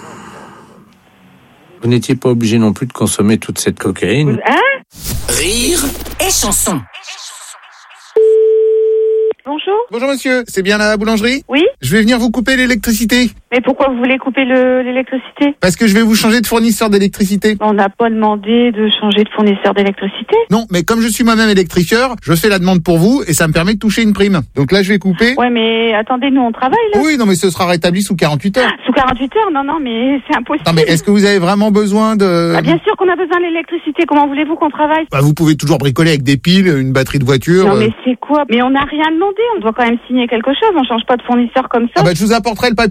Vous n'étiez pas obligé non plus de consommer toute cette cocaïne. Hein? Rire et chanson. Bonjour. Bonjour monsieur, c'est bien la boulangerie? Oui. Je vais venir vous couper l'électricité. Mais pourquoi vous voulez couper le, l'électricité? Parce que je vais vous changer de fournisseur d'électricité. On n'a pas demandé de changer de fournisseur d'électricité. Non, mais comme je suis moi-même électricien, je fais la demande pour vous et ça me permet de toucher une prime. Donc là, je vais couper. Ouais, mais attendez, nous on travaille là. Oui, non, mais ce sera rétabli sous quarante-huit heures. Sous quarante-huit heures? Non, non, mais c'est impossible. Non, mais est-ce que vous avez vraiment besoin de... Bah, bien sûr qu'on a besoin de l'électricité. Comment voulez-vous qu'on travaille? Bah, vous pouvez toujours bricoler avec des piles, une batterie de voiture. Non, euh... mais c'est quoi? Mais on n'a rien demandé. On doit quand même signer quelque chose. On change pas de fournisseur comme ça. Ah bah, je vous apporterai le papier à signer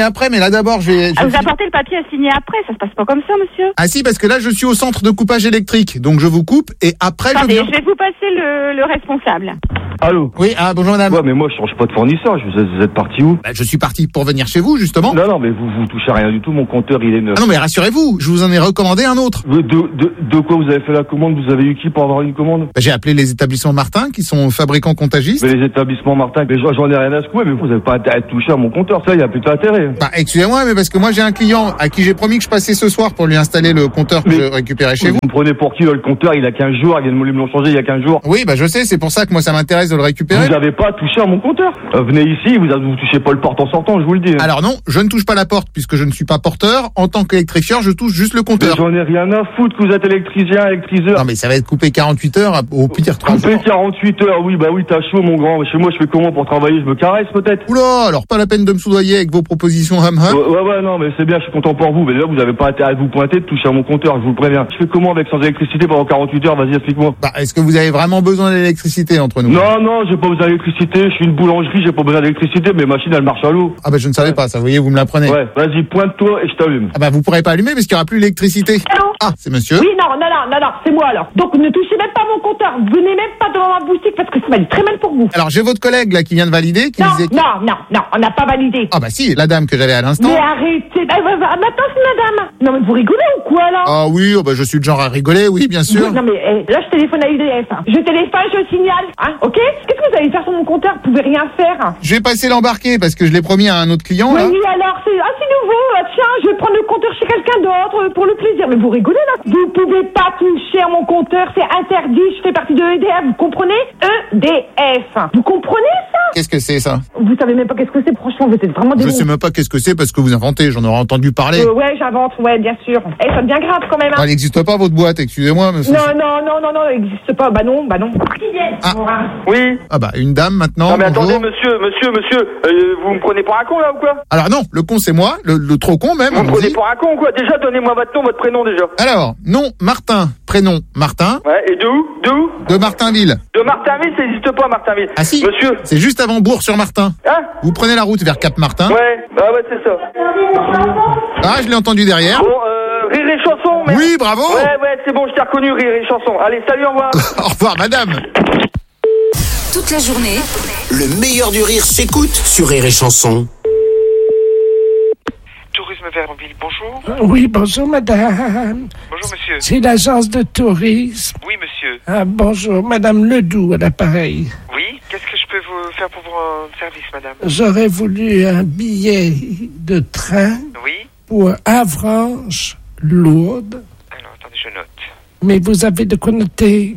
après, mais là d'abord, je vais... je Ah, vous vais- apportez le papier à signer après, ça se passe pas comme ça, monsieur. Ah si, parce que là, je suis au centre de coupage électrique. Donc, je vous coupe et après, Attendez, je je viens... vais vous passer le, le responsable. Allô? Oui, ah, bonjour madame. Ouais, mais moi, je change pas de fournisseur. Vous êtes, vous êtes parti où? Bah, je suis parti pour venir chez vous, justement. Non, non, mais vous, vous touchez à rien du tout. Mon compteur, il est neuf. Ah non, mais rassurez-vous, je vous en ai recommandé un autre. De, de, de quoi vous avez fait la commande? Vous avez eu qui pour avoir une commande? Bah, j'ai appelé les établissements Martin, qui sont fabricants comptagistes. Mais les établissements Martin, mais j'en j'en ai rien à secouer, mais vous n'avez pas intérêt de toucher à mon compteur. Ça, il y a plutôt intérêt. Bah, excusez-moi, mais parce que moi, j'ai un client à qui j'ai promis que je passais ce soir pour lui installer le compteur que Mais- je récupérais chez vous. Vous me prenez pour qui, là, le compteur? Il a quinze jours. Il vient de me l'ont changé il y a quinze jours. Oui, bah, je sais, c'est pour ça que moi, ça m'intéresse de le récupérer. Vous n'avez pas touché à mon compteur. Euh, venez ici, vous ne touchez pas le porte en sortant, je vous le dis. Alors non, je ne touche pas la porte puisque je ne suis pas porteur. En tant qu'électricien, je touche juste le Mais compteur. j'en ai rien à foutre que vous êtes électricien, électriseur. Non mais ça va être coupé quarante-huit heures, au pire trois jours. Coupé quarante-huit heures, oui, bah oui, t'as chaud, mon grand. Chez moi, je fais comment pour travailler? Je me caresse, peut-être? Oula, alors pas la peine de me soudoyer avec vos propositions ham ham. Ouais, ouais, ouais, non, mais c'est bien, je suis content pour vous. Mais là, vous avez pas intérêt à vous pointer, de toucher à mon compteur, je vous le préviens. Je fais comment avec sans électricité pendant quarante-huit heures? Vas-y, explique-moi. Bah, est-ce que vous avez vraiment besoin d'électricité entre nous? Non, non, j'ai pas besoin d'électricité. Je suis une boulangerie, j'ai pas besoin d'électricité. Mes machines, elles marchent à l'eau. Ah bah je ne savais pas, ça, vous voyez, vous me l'apprenez. Ouais, vas-y, pointe-toi et je t'allume. Ah bah vous pourrez pas allumer parce qu'il y aura plus d'électricité. Allô? Ah, c'est monsieur. Oui, non, non, non, non, non, c'est moi alors. Donc ne touchez même pas mon compteur. Venez même pas devant ma boutique parce que ça va aller très mal pour vous. Alors j'ai votre collègue là qui vient de valider, qui Non, disait... que- non, non, non, on n'a pas validé. Ah bah si, la dame que j'avais à l'instant. Mais arrêtez. Ah, bah, bah, maintenant, c'est madame. Non, mais vous rigolez ou quoi là? Ah oui, oh bah je suis de genre à rigoler, oui, bien sûr. Non, mais eh, là, je téléphone à U D F. Hein. Je téléphone, je signale. Hein, ok? Qu'est-ce que vous allez faire sur mon compteur? Vous pouvez rien faire. Je vais passer l'embarquer parce que je l'ai promis à un autre client Oui, là. oui, alors, c'est ah, c'est nouveau. Ah, tiens, je vais prendre le compteur chez quelqu'un d'autre euh, pour le plaisir. Mais vous rigolez là? Vous pouvez pas toucher à mon compteur, c'est interdit. Je fais partie de E D F, vous comprenez? E D F. Vous comprenez ça? Qu'est-ce que c'est ça? Vous savez même pas qu'est-ce que c'est, franchement, vous êtes vraiment des Je sais même pas qu'est-ce que c'est parce que vous inventez, j'en aurais entendu parler. Euh, ouais, j'invente, ouais, bien sûr. Eh, ça devient grave quand même. Ah, Hein. elle n'existe pas votre boîte, excusez-moi. Mais Non, non, non, non, non, elle n'existe pas. Bah non, bah non. Ah. Oui. Ah bah une dame maintenant. Non mais bonjour. attendez monsieur, monsieur, monsieur, euh, vous me prenez pour un con là ou quoi? Alors non, le con c'est moi, le, le trop con même. Vous me allons-y. prenez pour un con ou quoi? Déjà donnez-moi votre nom, votre prénom déjà. Alors, nom Martin, prénom Martin, Ouais, et de où? De où? de Martinville. De Martinville, ça n'existe pas Martinville. Ah si, Monsieur. c'est juste avant Bourg-sur-Martin. Hein? Vous prenez la route vers Cap-Martin. Ouais, bah ouais c'est ça. Ah, je l'ai entendu derrière. Bon, euh, rire et chanson, merde. Oui, bravo. Ouais, ouais, c'est bon, je t'ai reconnu, rire et chanson. Allez, salut, au revoir. Au revoir madame. Toute la journée, Le meilleur du rire s'écoute sur Rire et Chanson. Tourisme Vermville, bonjour. Euh, Oui, bonjour madame. Bonjour monsieur. C'est l'agence de tourisme. Oui monsieur. Ah, bonjour, madame Ledoux à l'appareil. Oui, qu'est-ce que je peux vous faire pour vous rendre service madame? J'aurais voulu un billet de train Oui. pour Avranches, Lourdes. Alors attendez, je note. Mais vous avez de quoi noter.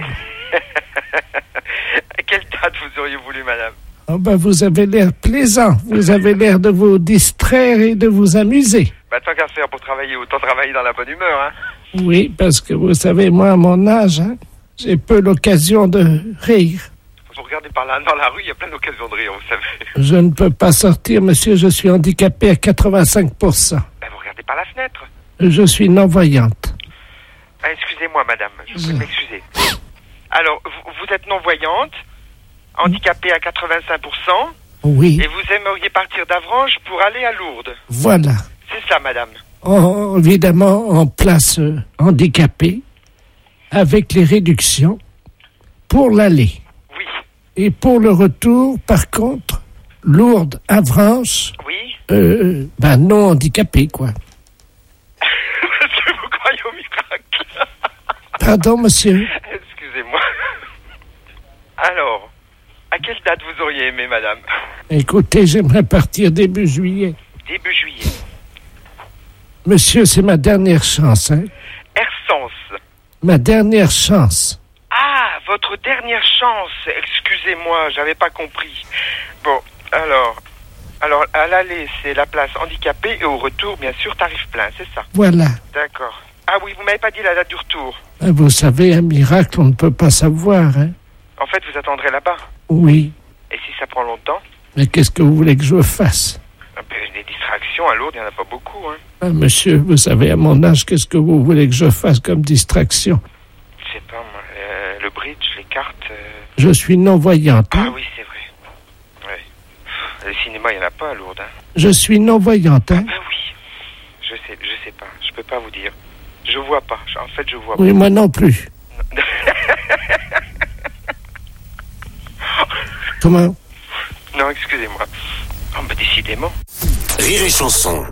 À quelle date vous auriez voulu madame? Oh ben, vous avez l'air plaisant. Vous avez l'air de vous distraire et de vous amuser. Bah tant qu'à faire pour travailler, autant travailler dans la bonne humeur, hein. Oui, parce que vous savez, moi, à mon âge, hein, j'ai peu l'occasion de rire. Vous regardez par là, dans la rue, il y a plein d'occasions de rire, vous savez. Je ne peux pas sortir, monsieur, je suis handicapé à quatre-vingt-cinq pour cent. Bah vous regardez par la fenêtre. Je suis non-voyante. Ah, excusez-moi madame, je vous prie de m'excuser. Alors, vous, vous êtes non-voyante, handicapée à quatre-vingt-cinq pour cent. Oui. Et vous aimeriez partir d'Avranches pour aller à Lourdes. Voilà. C'est ça, madame. En- évidemment, en place euh, handicapée, avec les réductions pour l'aller. Oui. Et pour le retour, par contre, Lourdes, Avranches, Oui. euh, ben non handicapé, quoi. Parce que vous croyez au miracle. Pardon, monsieur. Excusez-moi. Alors, à quelle date vous auriez aimé, madame? Écoutez, j'aimerais partir début juillet. Début juillet. Monsieur, c'est ma dernière chance, hein. Ersens. Ma dernière chance. Ah, votre dernière chance. Excusez-moi, j'avais pas compris. Bon, alors... Alors, à l'aller, c'est la place handicapée et au retour, bien sûr, tarif plein, c'est ça? Voilà. D'accord. Ah oui, vous m'avez pas dit la date du retour. Vous savez, un miracle, on ne peut pas savoir, hein. En fait, vous attendrez là-bas. Oui. Et si ça prend longtemps? Mais qu'est-ce que vous voulez que je fasse? Ah ben, des distractions à Lourdes, il n'y en a pas beaucoup, hein. Ah, monsieur, vous savez, à mon âge, qu'est-ce que vous voulez que je fasse comme distraction? Je sais pas, moi, euh, le bridge, les cartes... euh, Je suis non-voyante, Ah hein. oui, c'est vrai. Ouais. le cinéma, il n'y en a pas à Lourdes. Hein. Je suis non-voyante, hein. Ah ben oui. Je sais, je sais pas. Je peux pas vous dire. Je vois pas. En fait, je vois Oui, pas. moi non plus. Comment? Non, excusez-moi. Oh, bah, décidément. Rire et chanson.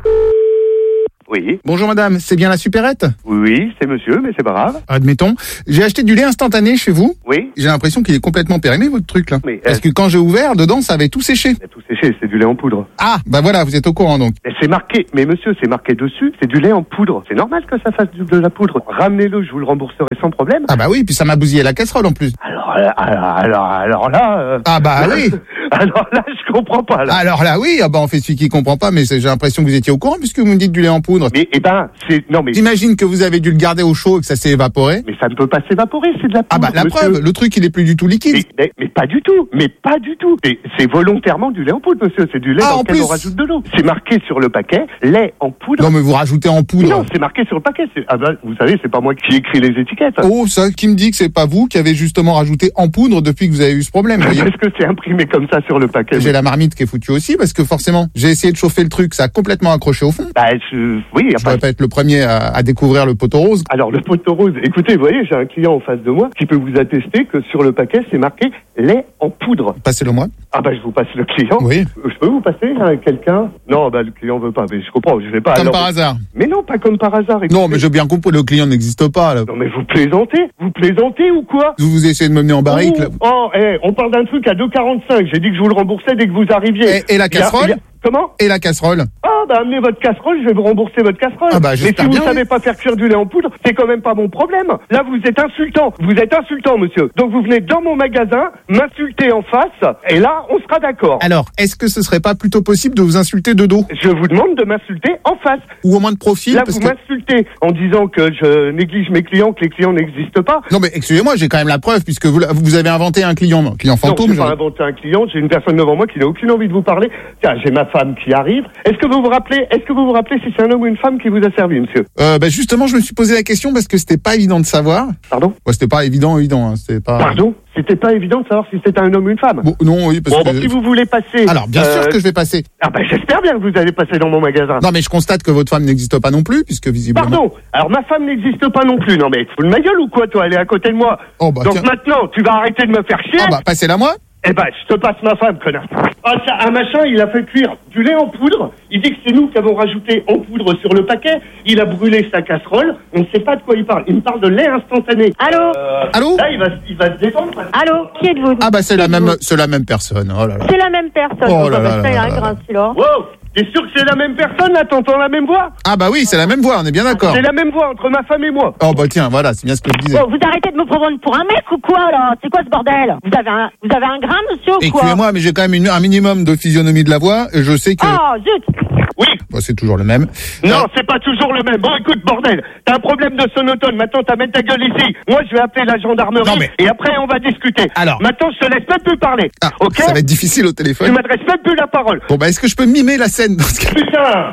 Oui. Bonjour madame, c'est bien la supérette? Oui, oui, c'est monsieur, mais c'est pas grave. Admettons. J'ai acheté du lait instantané chez vous. Oui. J'ai l'impression qu'il est complètement périmé, votre truc là. Mais, Parce euh, que quand j'ai ouvert, dedans, ça avait tout séché. C'est tout séché, c'est du lait en poudre. Ah, bah voilà, vous êtes au courant donc. Mais c'est marqué, mais monsieur, c'est marqué dessus, c'est du lait en poudre. C'est normal que ça fasse du- de la poudre. Ramenez-le, je vous le rembourserai sans problème. Ah bah oui, puis ça m'a bousillé la casserole en plus. Alors, euh, alors, alors, alors là... euh, Ah bah oui. Alors là, je comprends pas, là. Alors là, oui, ah bah on fait celui qui comprend pas, mais c'est- j'ai l'impression que vous étiez au courant puisque vous me dites du lait en poudre. Mais, eh ben, c'est... Non, mais... J'imagine que vous avez dû le garder au chaud et que ça s'est évaporé. Mais ça ne peut pas s'évaporer, c'est de la poudre. Ah bah la monsieur. preuve, le truc il est plus du tout liquide. Mais, mais, mais pas du tout, mais pas du tout. Et c'est volontairement du lait en poudre, monsieur. C'est du lait Ah, dans en lequel plus. on rajoute de l'eau. C'est marqué sur le paquet, lait en poudre. Non mais vous rajoutez en poudre. Non, c'est marqué sur le paquet. C'est- Ah bah, vous savez, c'est pas moi qui écris les étiquettes. Oh, ça qui me dit que c'est pas vous qui avez justement rajouté en poudre depuis que vous avez eu ce problème. vous voyez. Est-ce que c'est imprimé comme ça sur le paquet? J'ai la marmite qui est foutue aussi parce que forcément, j'ai essayé de chauffer le truc, ça a complètement accroché au fond. Bah, je... oui, Je enfin... devrais pas être le premier à, à découvrir le poteau rose. Alors, le poteau rose, écoutez, vous voyez, j'ai un client en face de moi qui peut vous attester que sur le paquet, c'est marqué lait en poudre. Passez-le moi. Ah bah, je vous passe le client. Oui. Je peux vous passer à quelqu'un? Non, bah, le client veut pas, mais je comprends, je vais pas... Comme alors- par hasard. Mais non, pas comme par hasard. écoutez. Non, mais j'ai bien compris, le client n'existe pas là. Non, mais vous plaisantez? Vous plaisantez ou quoi? Vous, vous essayez de me mener en barrique là. Oh, oh, eh, on parle d'un truc à deux quarante-cinq. J'ai dit que je vous le remboursais dès que vous arriviez. Et, et la Il y a- casserole il y a- Comment? Et la casserole. Ah, bah, amenez votre casserole, je vais vous rembourser votre casserole. Ah bah, mais si j'espère vous bien, savez oui. pas faire cuire du lait en poudre, c'est quand même pas mon problème. Là, vous êtes insultant. Vous êtes insultant, monsieur. Donc, vous venez dans mon magasin, m'insulter en face, et là, on sera d'accord. Alors, est-ce que ce serait pas plutôt possible de vous insulter de dos? Je vous demande de m'insulter en face. Ou au moins de profil? Là, parce vous que... m'insultez en disant que je néglige mes clients, que les clients n'existent pas. Non mais excusez-moi, j'ai quand même la preuve puisque vous, vous avez inventé un client, un client fantôme. Non, j'ai pas genre. inventé un client, j'ai une personne devant moi qui n'a aucune envie de vous parler. Tiens, j'ai ma femme qui arrive. Est-ce que vous vous rappelez, est-ce que vous vous rappelez si c'est un homme ou une femme qui vous a servi, monsieur? Euh, bah justement, je me suis posé la question parce que c'était pas évident de savoir. Pardon? Ouais, c'était pas évident, évident. Hein, c'était pas. Pardon? C'était pas évident de savoir si c'était un homme ou une femme. Bon, non, oui, parce Bon, que. bon, si vous voulez passer. Alors, bien euh, sûr que je vais passer. Ah ben j'espère bien que vous allez passer dans mon magasin. Non, mais je constate que votre femme n'existe pas non plus, puisque visiblement. Pardon. Alors ma femme n'existe pas non plus. Non mais tu fous de ma gueule ou quoi, toi? Elle est à côté de moi. Oh, bah, Donc tiens. maintenant, tu vas arrêter de me faire chier. Ah bah, passez-la moi. Eh ben, je te passe ma femme, connard. Ah, ça, un machin, il a fait cuire du lait en poudre. Il dit que c'est nous qui avons rajouté en poudre sur le paquet. Il a brûlé sa casserole. On ne sait pas de quoi il parle. Il me parle de lait instantané. Allô Euh, Allô Là, il va, il va se détendre. Allô, qui êtes-vous? Ah bah c'est Qui la même, êtes-vous? c'est la même personne. Oh là là. C'est la même personne. Oh Oh, là bah, là ça, il là a un là grain là. de silence. Wow! T'es sûr que c'est la même personne, là? T'entends la même voix? Ah bah oui, c'est la même voix, on est bien d'accord. C'est la même voix entre ma femme et moi. Oh bah tiens, voilà, c'est bien ce que je disais. Bon, vous arrêtez de me prendre pour un mec ou quoi, là? C'est quoi ce bordel? Vous avez un, vous avez un grain, monsieur, ou quoi? Excusez-moi, mais j'ai quand même une- un minimum de physionomie de la voix, et je sais que. Oh, zut! Oui. Bah, c'est toujours le même. Non, Euh, c'est pas toujours le même. Bon, écoute, bordel, t'as un problème de sonotone. Maintenant, t'as mettre ta gueule ici. Moi, je vais appeler la gendarmerie. Non, mais- Et après, on va discuter. Alors. Maintenant, je te laisse même plus parler. Ah, ok? ça va être difficile au Tu téléphone. m'adresses même plus la parole. Bon bah est-ce que je peux mimer la scène dans ce cas? Putain!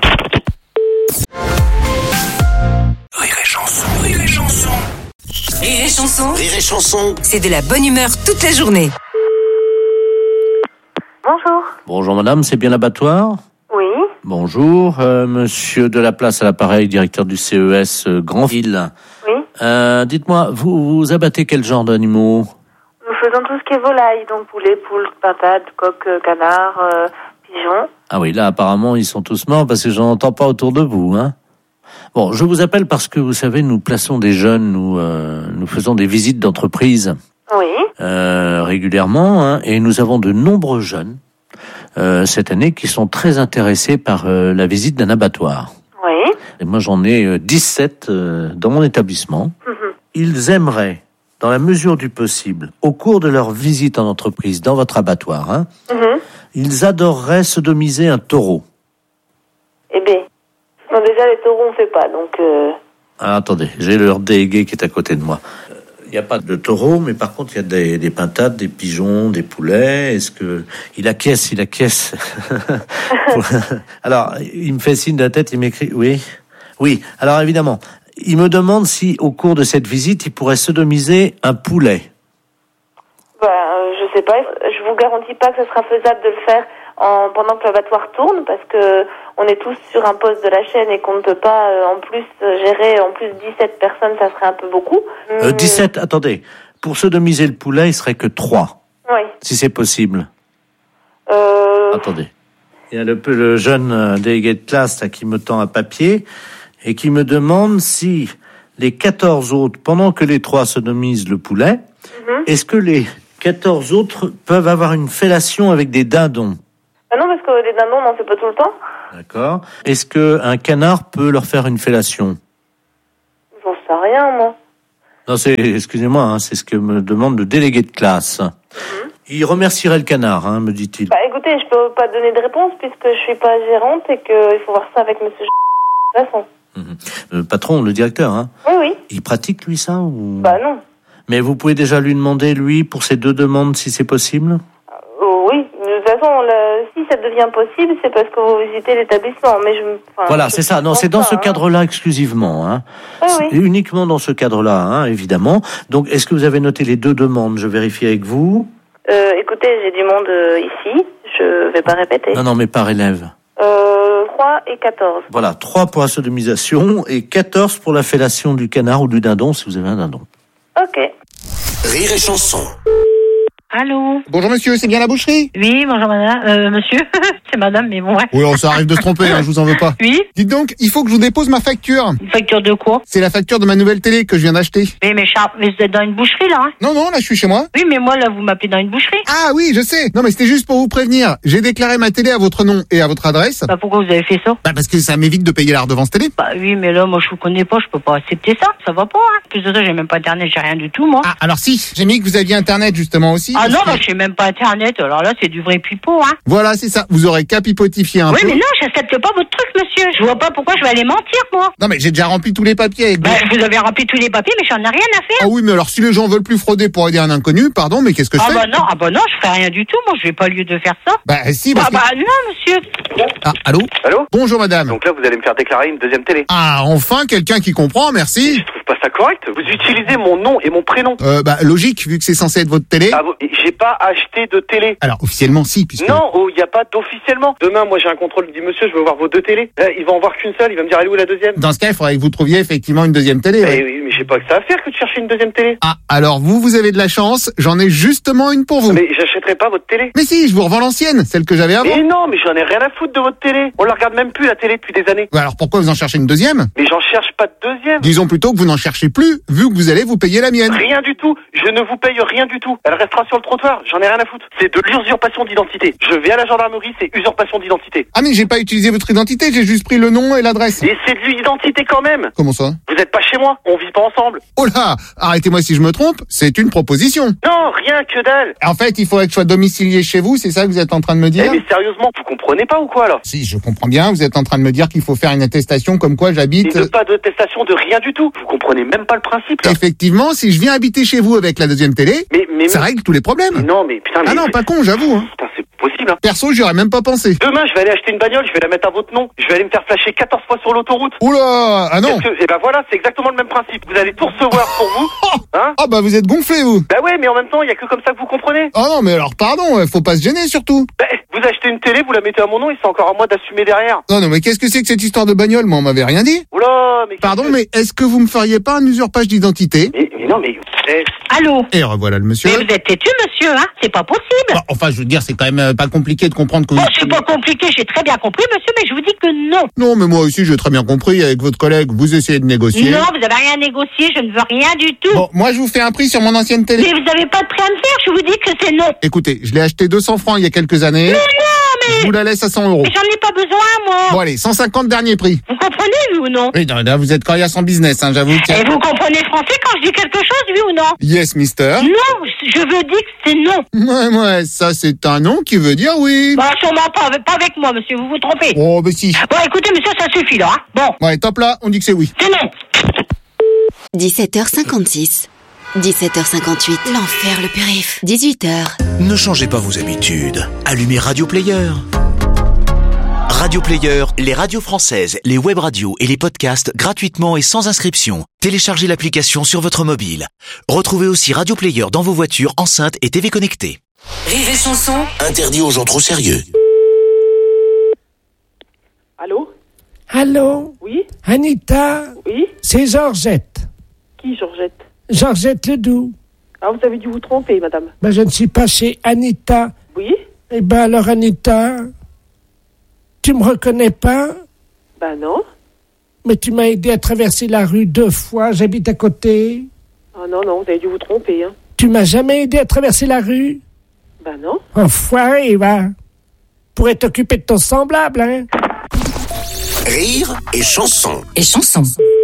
Rire et chanson, rire et chanson. Rire et chanson, Rire et chanson. c'est de la bonne humeur toute la journée. Bonjour. Bonjour madame, c'est bien l'abattoir? Oui. Bonjour, euh, monsieur de la place à l'appareil, directeur du C E S euh, Grandville. Oui. Euh, dites-moi, vous, vous abattez quel genre d'animaux? Nous faisons tout ce qui est volaille, donc poulet, poule, pintade, coq, euh, canard, euh, pigeon. Ah oui, là apparemment ils sont tous morts parce que j'en entends pas autour de vous, hein. Bon, je vous appelle parce que vous savez, nous plaçons des jeunes, nous, euh, nous faisons des visites d'entreprise Oui. euh, régulièrement, hein, et nous avons de nombreux jeunes euh, cette année qui sont très intéressés par euh, la visite d'un abattoir. Oui. Et moi j'en ai euh, dix-sept euh, dans mon établissement. Mhm. Ils aimeraient, dans la mesure du possible, au cours de leur visite en entreprise dans votre abattoir, hein, Mhm. ils adoreraient sodomiser un taureau. Eh bien. Non, déjà, les taureaux, on fait pas, donc... Euh... Ah, attendez, j'ai leur délégué qui est à côté de moi. Il n'y a pas de taureau, mais par contre, il y a des, des pintades, des pigeons, des poulets. Est-ce que... Il acquiesce, il acquiesce. Alors, il me fait signe de la tête, il m'écrit... Oui, oui. Alors, évidemment, il me demande si, au cours de cette visite, il pourrait sodomiser un poulet. Bah, euh, je sais pas. Je vous garantis pas que ce sera faisable de le faire en, pendant que l'abattoir tourne, parce que on est tous sur un poste de la chaîne et qu'on ne peut pas euh, en plus euh, gérer en plus dix-sept personnes, ça serait un peu beaucoup. Euh, dix-sept, attendez. Pour sodomiser le poulet, il serait que trois. Oui. Si c'est possible. Euh... Attendez. Il y a le, le jeune euh, délégué de classe là, qui me tend un papier et qui me demande si les quatorze autres, pendant que les trois sodomisent le poulet, mm-hmm. est-ce que les quatorze autres peuvent avoir une fellation avec des dindons? Ah non, parce que les dindons, on n'en fait pas tout le temps. D'accord. Est-ce qu'un canard peut leur faire une fellation? J'en sais rien, moi. Non, c'est, excusez-moi, hein, c'est ce que me demande le délégué de classe. Mm-hmm. Il remercierait le canard, hein, me dit-il. Bah écoutez, je peux pas donner de réponse puisque je suis pas gérante et qu'il faut voir ça avec monsieur de toute façon. Le patron, le directeur, hein? Oui, oui. Il pratique, lui, ça ou... Bah non. Mais vous pouvez déjà lui demander, lui, pour ces deux demandes, si c'est possible? euh, Oui, de toute façon, le... si ça devient possible, c'est parce que vous visitez l'établissement. Mais je... enfin, voilà, je c'est ça. Non, c'est dans pas, ce hein. cadre-là exclusivement. Hein. Oui, oui. C'est uniquement dans ce cadre-là, hein, évidemment. Donc, est-ce que vous avez noté les deux demandes? Je vérifie avec vous. Euh, écoutez, j'ai du monde euh, ici. Je vais pas répéter. Non, non, mais par élève. Euh, trois et quatorze. Voilà, trois pour la sodomisation et quatorze pour la fellation du canard ou du dindon, si vous avez un dindon. Ok. Rire et chanson. Allô? Bonjour monsieur, c'est bien la boucherie? Oui, bonjour madame, euh, monsieur, c'est madame, mais bon, ouais. Oui, ça arrive de se tromper, hein, je vous en veux pas. Oui? Dites donc, il faut que je vous dépose ma facture. Une facture de quoi? C'est la facture de ma nouvelle télé que je viens d'acheter. Oui, mais Charles, vous êtes dans une boucherie, là, hein? Non, non, là, je suis chez moi. Oui, mais moi, là, vous m'appelez dans une boucherie. Ah oui, je sais. Non, mais c'était juste pour vous prévenir. J'ai déclaré ma télé à votre nom et à votre adresse. Bah, pourquoi vous avez fait ça? Bah, parce que ça m'évite de payer la redevance télé. Bah oui, mais là, moi, je vous connais pas, je peux pas accepter ça. Ça va pas, hein. Plus de ça, j'ai même pas internet, j'ai rien du tout, moi. Ah, alors si, j'ai mis que vous aviez internet, justement, aussi. Ah non, que... bah, j'ai même pas internet, alors là, c'est du vrai pipeau, hein. Voilà, c'est ça. Vous aurez qu'à pipotifier un oui, peu. Oui, mais non, j'accepte pas votre truc, monsieur. Je vois pas pourquoi je vais aller mentir, moi. Non, mais j'ai déjà rempli tous les papiers avec bah, vous. Vous avez rempli tous les papiers, mais j'en ai rien à faire. Ah oui, mais alors si les gens veulent plus frauder pour aider un inconnu, pardon, mais qu'est-ce que je ah fais? bah non, ah bah non, je ferai rien du tout, moi, je n'ai pas lieu de faire ça. Bah si, parce ah que... bah non, monsieur. Ah, allô? Allô? Bonjour madame. Donc là, vous allez me faire déclarer une deuxième télé. Ah, enfin, quelqu'un qui comprend, merci. Je trouve pas ça correct. Vous utilisez mon nom et mon prénom. Euh, bah logique, vu que c'est censé être votre télé. Ah, j'ai pas acheté de télé. Alors, officiellement, si, puisque... Non, il oh, n'y a pas d'officiellement. Demain, moi, j'ai un contrôle, dit monsieur, je veux voir vos deux télés. Euh, il va en voir qu'une seule, il va me dire, elle est où la deuxième? Dans ce cas, il faudrait que vous trouviez effectivement une deuxième télé. Eh ouais. oui, mais j'ai pas que ça à faire que de chercher une deuxième télé. Ah, alors vous, vous avez de la chance, j'en ai justement une pour vous. Mais j'achèterai pas votre télé. Mais si, je vous revends l'ancienne, celle que j'avais avant. Mais non, mais j'en ai rien à foutre de votre télé. On la regarde même plus, la télé, depuis des années. Bah alors pourquoi vous en cherchez une deuxième? Mais j'en cherche pas de deuxième. Disons plutôt que vous n'en cherchez plus, vu que vous allez vous payer la mienne. Rien du tout. Je ne vous paye rien du tout. Elle restera sur le trottoir. J'en ai rien à foutre. C'est de l'usurpation d'identité. Je vais à la gendarmerie, c'est usurpation d'identité. Ah mais j'ai pas utilisé votre identité, j'ai juste pris le nom et l'adresse. Et c'est de l'identité quand même. Comment ça? Vous êtes pas chez moi. On vit pas ensemble. Oh là, arrêtez-moi si je me trompe, c'est une proposition. Non, rien que dalle. En fait, il faudrait que je sois domicilié chez vous, c'est ça que vous êtes en train de me dire? Eh mais sérieusement, vous comprenez pas ou quoi là? Si, je comprends bien, vous êtes en train de me dire qu'il faut faire une attestation comme quoi j'habite... Et de pas d'attestation de rien du tout. Vous comprenez même pas le principe là. Effectivement, si je viens habiter chez vous avec la deuxième télé, mais, mais, ça règle tous les problèmes. Mais non, mais putain, mais... Ah non, pas con, j'avoue. Hein. Putain, c'est possible. Hein. Perso, j'y aurais même pas pensé. Demain, je vais aller acheter une bagnole, je vais la mettre à votre nom, je vais aller me faire flasher quatorze fois sur l'autoroute. Oula, ah non. Que... Et ben voilà, c'est exactement le même principe. Vous allez tout recevoir pour vous. Hein? Ah bah vous êtes gonflé, vous. Bah ouais, mais en même temps, il y a que comme ça que vous comprenez. Ah non, mais alors pardon, faut pas se gêner surtout. Bah, vous achetez une télé, vous la mettez à mon nom et c'est encore à moi d'assumer derrière. Non, non, mais qu'est-ce que c'est que cette histoire de bagnole? Moi, on m'avait rien dit. Oula, mais... Pardon, mais est-ce que vous me feriez pas un usurpage d'identité? mais, mais non, mais... Eh... Allô? Et revoilà le monsieur. Mais vous êtes têtu, monsieur, hein? C'est pas possible. Bah, enfin, je veux dire, c'est quand même pas compliqué de comprendre que vous... Oh, c'est pas compliqué, j'ai très bien compris, monsieur, mais je vous dis que non. Non, mais moi aussi, j'ai très bien compris. Avec votre collègue, vous essayez de négocier. Non, vous avez rien à négocier, je ne veux rien du tout. Bon, moi, je vous fais un prix sur mon ancienne télé. Mais vous avez pas de prix à me faire, je vous dis que c'est non. Écoutez, je l'ai acheté deux cents francs il y a quelques années. Mais non, mais... Je vous la laisse à cent euros. Mais j'en ai pas besoin, moi. Bon, allez, cent cinquante dernier prix. Vous comprenez, oui ou non? Oui, non, là, vous êtes coriace en business, hein, j'avoue. Et vous comprenez français quand je dis quelque chose, oui ou non? Yes, mister. Non, je veux dire que c'est non. Ouais, ouais, ça, c'est un non qui veut dire oui. Bah, sûrement pas avec, pas avec moi, monsieur, vous vous trompez. Oh, bah si. Bon, écoutez, monsieur, ça suffit, là, hein. Bon. Ouais, top là, on dit que c'est oui. C'est non. dix-sept heures cinquante-six. dix-sept heures cinquante-huit. L'enfer, le périph. dix-huit heures. Ne changez pas vos habitudes. Allumez Radio Player. Radio Player, les radios françaises, les web radios et les podcasts gratuitement et sans inscription. Téléchargez l'application sur votre mobile. Retrouvez aussi Radio Player dans vos voitures, enceintes et T V connectées. Rire et chanson. Interdit aux gens trop sérieux. Allô? Allô? Oui? Anita? Oui? C'est Georgette. Qui, Georgette? Georgette Ledoux. Ah, vous avez dû vous tromper, madame. Ben, je ne suis pas chez Anita. Oui? Eh ben, alors, Anita, tu me reconnais pas? Ben non. Mais tu m'as aidé à traverser la rue deux fois, j'habite à côté. Ah non, non, vous avez dû vous tromper, hein. Tu m'as jamais aidé à traverser la rue? Ben non. Enfoiré, va. Pourrais t'occuper de ton semblable, hein. Rire et chanson. Et chanson.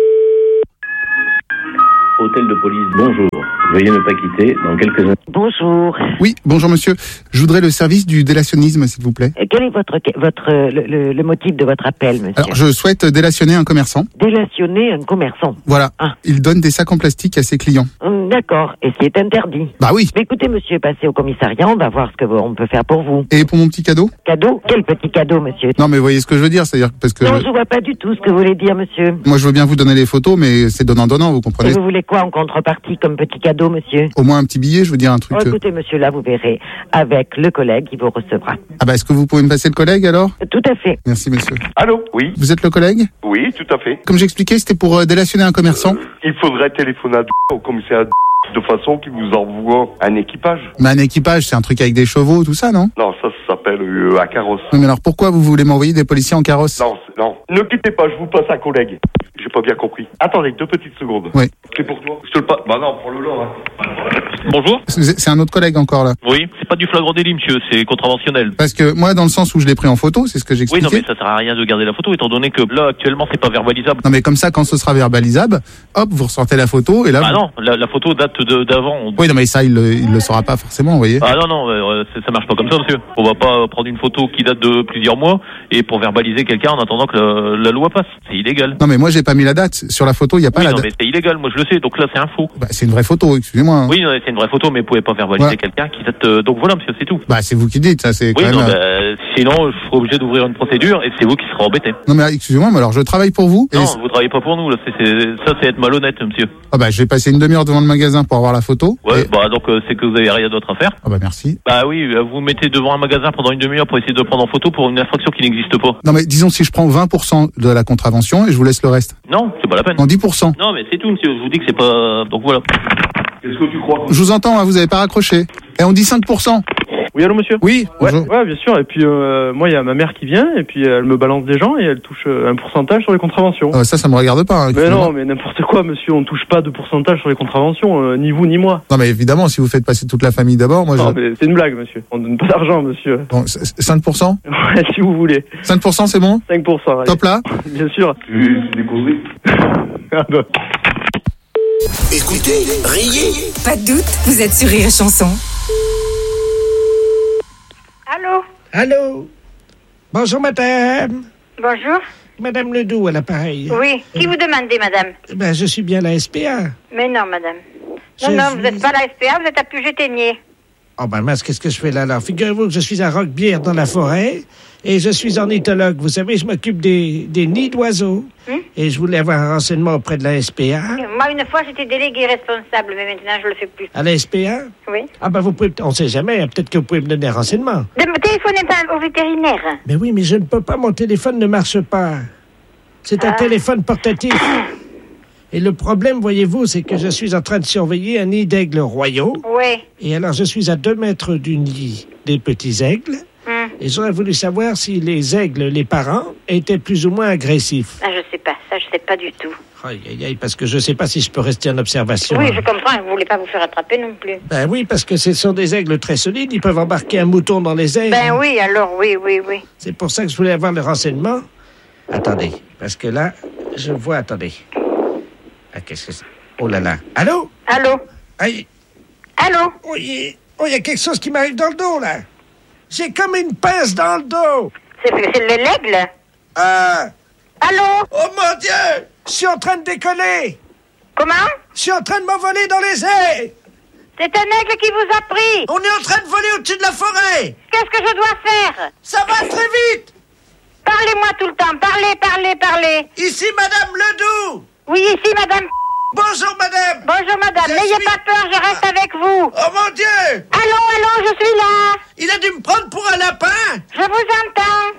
Hôtel de police, bonjour. Veuillez ne pas quitter dans quelques instants. Bonjour. Oui, bonjour monsieur. Je voudrais le service du délationnisme, s'il vous plaît. Euh, Quel est votre, votre le, le, le motif de votre appel, monsieur? Alors, je souhaite délationner un commerçant. Délationner un commerçant. Voilà. Ah. Il donne des sacs en plastique à ses clients. Hum, D'accord. Et c'est interdit. Bah oui. Mais écoutez, monsieur, passez au commissariat, on va voir ce que vous- on peut faire pour vous. Et pour mon petit cadeau? Cadeau? Quel petit cadeau, monsieur? Non, mais vous voyez ce que je veux dire, c'est-à-dire parce que Non, je- je vois pas du tout ce que vous voulez dire, monsieur. moi, je veux bien vous donner les photos, mais c'est donnant-donnant, vous Et comprenez? vous voulez quoi en contrepartie comme petit cadeau, monsieur? Au moins un petit billet, je veux dire un truc. Oh, euh, écoutez, monsieur, là, vous verrez avec le collègue qui vous recevra. Ah bah, est-ce que vous pouvez me passer le collègue alors? Tout à fait. Merci, monsieur. Allô? Oui. Vous êtes le collègue? Oui, tout à fait. Comme j'expliquais, c'était pour euh, délationner un commerçant. Il faudrait téléphoner à au commissariat de façon qu'il vous envoie un équipage. Mais un équipage, c'est un truc avec des chevaux, tout ça, non? Non, ça, ça s'appelle euh, un carrosse. Oui, mais alors pourquoi vous voulez m'envoyer des policiers en carrosse? Non, c'est- non. Ne quittez pas, je vous passe un collègue. J'ai pas bien compris. Attendez, deux petites secondes. Oui. C'est pour toi. Je te le passe. Bah non, prends-le là. Hein. Bonjour. C'est c'est un autre collègue encore là. Oui, c'est pas du flagrant délit, monsieur, c'est contraventionnel. Parce que moi, dans le sens où je l'ai pris en photo, c'est ce que Oui, j'expliquais. non, mais ça sert à rien de garder la photo, étant donné que là, actuellement, c'est pas verbalisable. Non, mais comme ça, quand ce sera verbalisable, hop, vous ressortez la photo et là. Ah vous- non, la, la photo date de- d'avant. Oui, non, mais ça, il le, il le saura pas forcément, vous voyez. Ah non, non, euh, ça, ça marche pas comme ça, monsieur. On va pas prendre une photo qui date de plusieurs mois et pour verbaliser quelqu'un en attendant que la, la loi passe. C'est illégal. Non, mais moi, j'ai pas mis la date. Sur la photo, il y a pas Oui, la non, date. mais c'est illégal, moi je le sais, donc là c'est un faux. Bah, c'est une vraie photo, excusez-moi. hein. Oui, non, c'est une vraie photo, mais vous pouvez pas verbaliser Ouais. quelqu'un qui date. euh, donc voilà, monsieur, c'est tout. Bah, c'est vous qui dites, ça, c'est quand Oui, même. non, euh, bah, sinon je serai obligé d'ouvrir une procédure et c'est vous qui serez embêté. Non, mais excusez-moi, mais alors je travaille pour vous. et- Non, vous travaillez pas pour nous, là. C'est, c'est- ça c'est être malhonnête, monsieur. Ah, bah, je vais passer une demi-heure devant le magasin pour avoir la photo. Ouais, bah donc euh, c'est que vous avez rien d'autre à faire. Ah, bah, merci. Bah oui, euh, vous mettez devant un magasin pendant une demi-heure pour essayer de le prendre en photo pour une infraction qui n'existe pas. Non, mais disons si je prends vingt pour cent de la contravention et je vous laisse le reste. Non, c'est pas la peine. En dix pour cent. Non, mais c'est tout, monsieur. Je vous dis que c'est pas. Donc voilà. Qu'est-ce que tu crois? Je vous entends, hein, vous avez pas raccroché. Et on dit cinq pour cent. Oui, allô, monsieur? Oui, ouais, bonjour. ouais, bien sûr. Et puis, euh, moi, il y a ma mère qui vient, et puis elle me balance des gens, et elle touche euh, un pourcentage sur les contraventions. Euh, ça, ça me regarde pas. hein, mais excusez-moi. non, mais n'importe quoi, monsieur. On touche pas de pourcentage sur les contraventions, euh, ni vous, ni moi. Non, mais évidemment, si vous faites passer toute la famille d'abord, moi, Non, je. mais c'est une blague, monsieur. On donne pas d'argent, monsieur. Bon, c- c- cinq pour cent. Ouais, si vous voulez. cinq pour cent, c'est bon? cinq pour cent, allez. Top là? Bien sûr. C'est des causeries. Ah bah. Écoutez, riez. Pas de doute, vous êtes sur Rire et Chanson. Allô? Allô? Bonjour, madame. Bonjour. Madame Ledoux, à l'appareil. Oui. Qui vous demandez, madame? Ben, je suis bien la S P A. Mais non, madame. Non, Je non, suis- vous n'êtes pas à la S P A, vous êtes à Puget-Ténier. Oh ben mince, qu'est-ce que je fais là alors? Figurez-vous que je suis à Roquebière dans la forêt et je suis ornithologue. Vous savez, je m'occupe des, des nids d'oiseaux. Hum? Et je voulais avoir un renseignement auprès de la S P A. Moi, une fois, j'étais délégué responsable, mais maintenant, je le fais plus. À la S P A? Oui. Ah ben vous pouvez, on sait jamais, peut-être que vous pouvez me donner un renseignement. Ne me téléphonez pas au vétérinaire. Mais oui, mais je ne peux pas, mon téléphone ne marche pas. C'est un Ah. téléphone portatif. Et le problème, voyez-vous, c'est que je suis en train de surveiller un nid d'aigles royaux. Oui. Et alors, je suis à deux mètres du nid des petits aigles. Hum. Et j'aurais voulu savoir si les aigles, les parents, étaient plus ou moins agressifs. Ah, je sais pas, ça, je sais pas du tout. Aïe, aïe, aïe, parce que je sais pas si je peux rester en observation. Oui, je comprends, vous voulez pas vous faire attraper non plus. Ben oui, parce que ce sont des aigles très solides. Ils peuvent embarquer un mouton dans les ailes. Ben oui, alors, oui, oui, oui. C'est pour ça que je voulais avoir le renseignement. Attendez, parce que là, je vois... Attendez. Ah, qu'est-ce que c'est? Oh là là. Allô? Allô? Aïe. Allô? Oh, il y, oh, il y a quelque chose qui m'arrive dans le dos, là. J'ai comme une pince dans le dos. C'est c'est le- l'aigle? Ah! Allô? Oh mon Dieu! Je suis en train de décoller. Comment? Je suis en train de m'envoler dans les airs. C'est un aigle qui vous a pris. On est en train de voler au-dessus de la forêt. Qu'est-ce que je dois faire? Ça va très vite. Parlez-moi tout le temps, parlez, parlez, parlez. Ici, Madame Ledoux. Oui, ici, madame. Bonjour, madame. Bonjour, madame. Je N'ayez suis- pas peur, je reste avec vous. Oh mon Dieu! Allô, allô, je suis là. Il a dû me prendre pour un lapin. Je vous entends.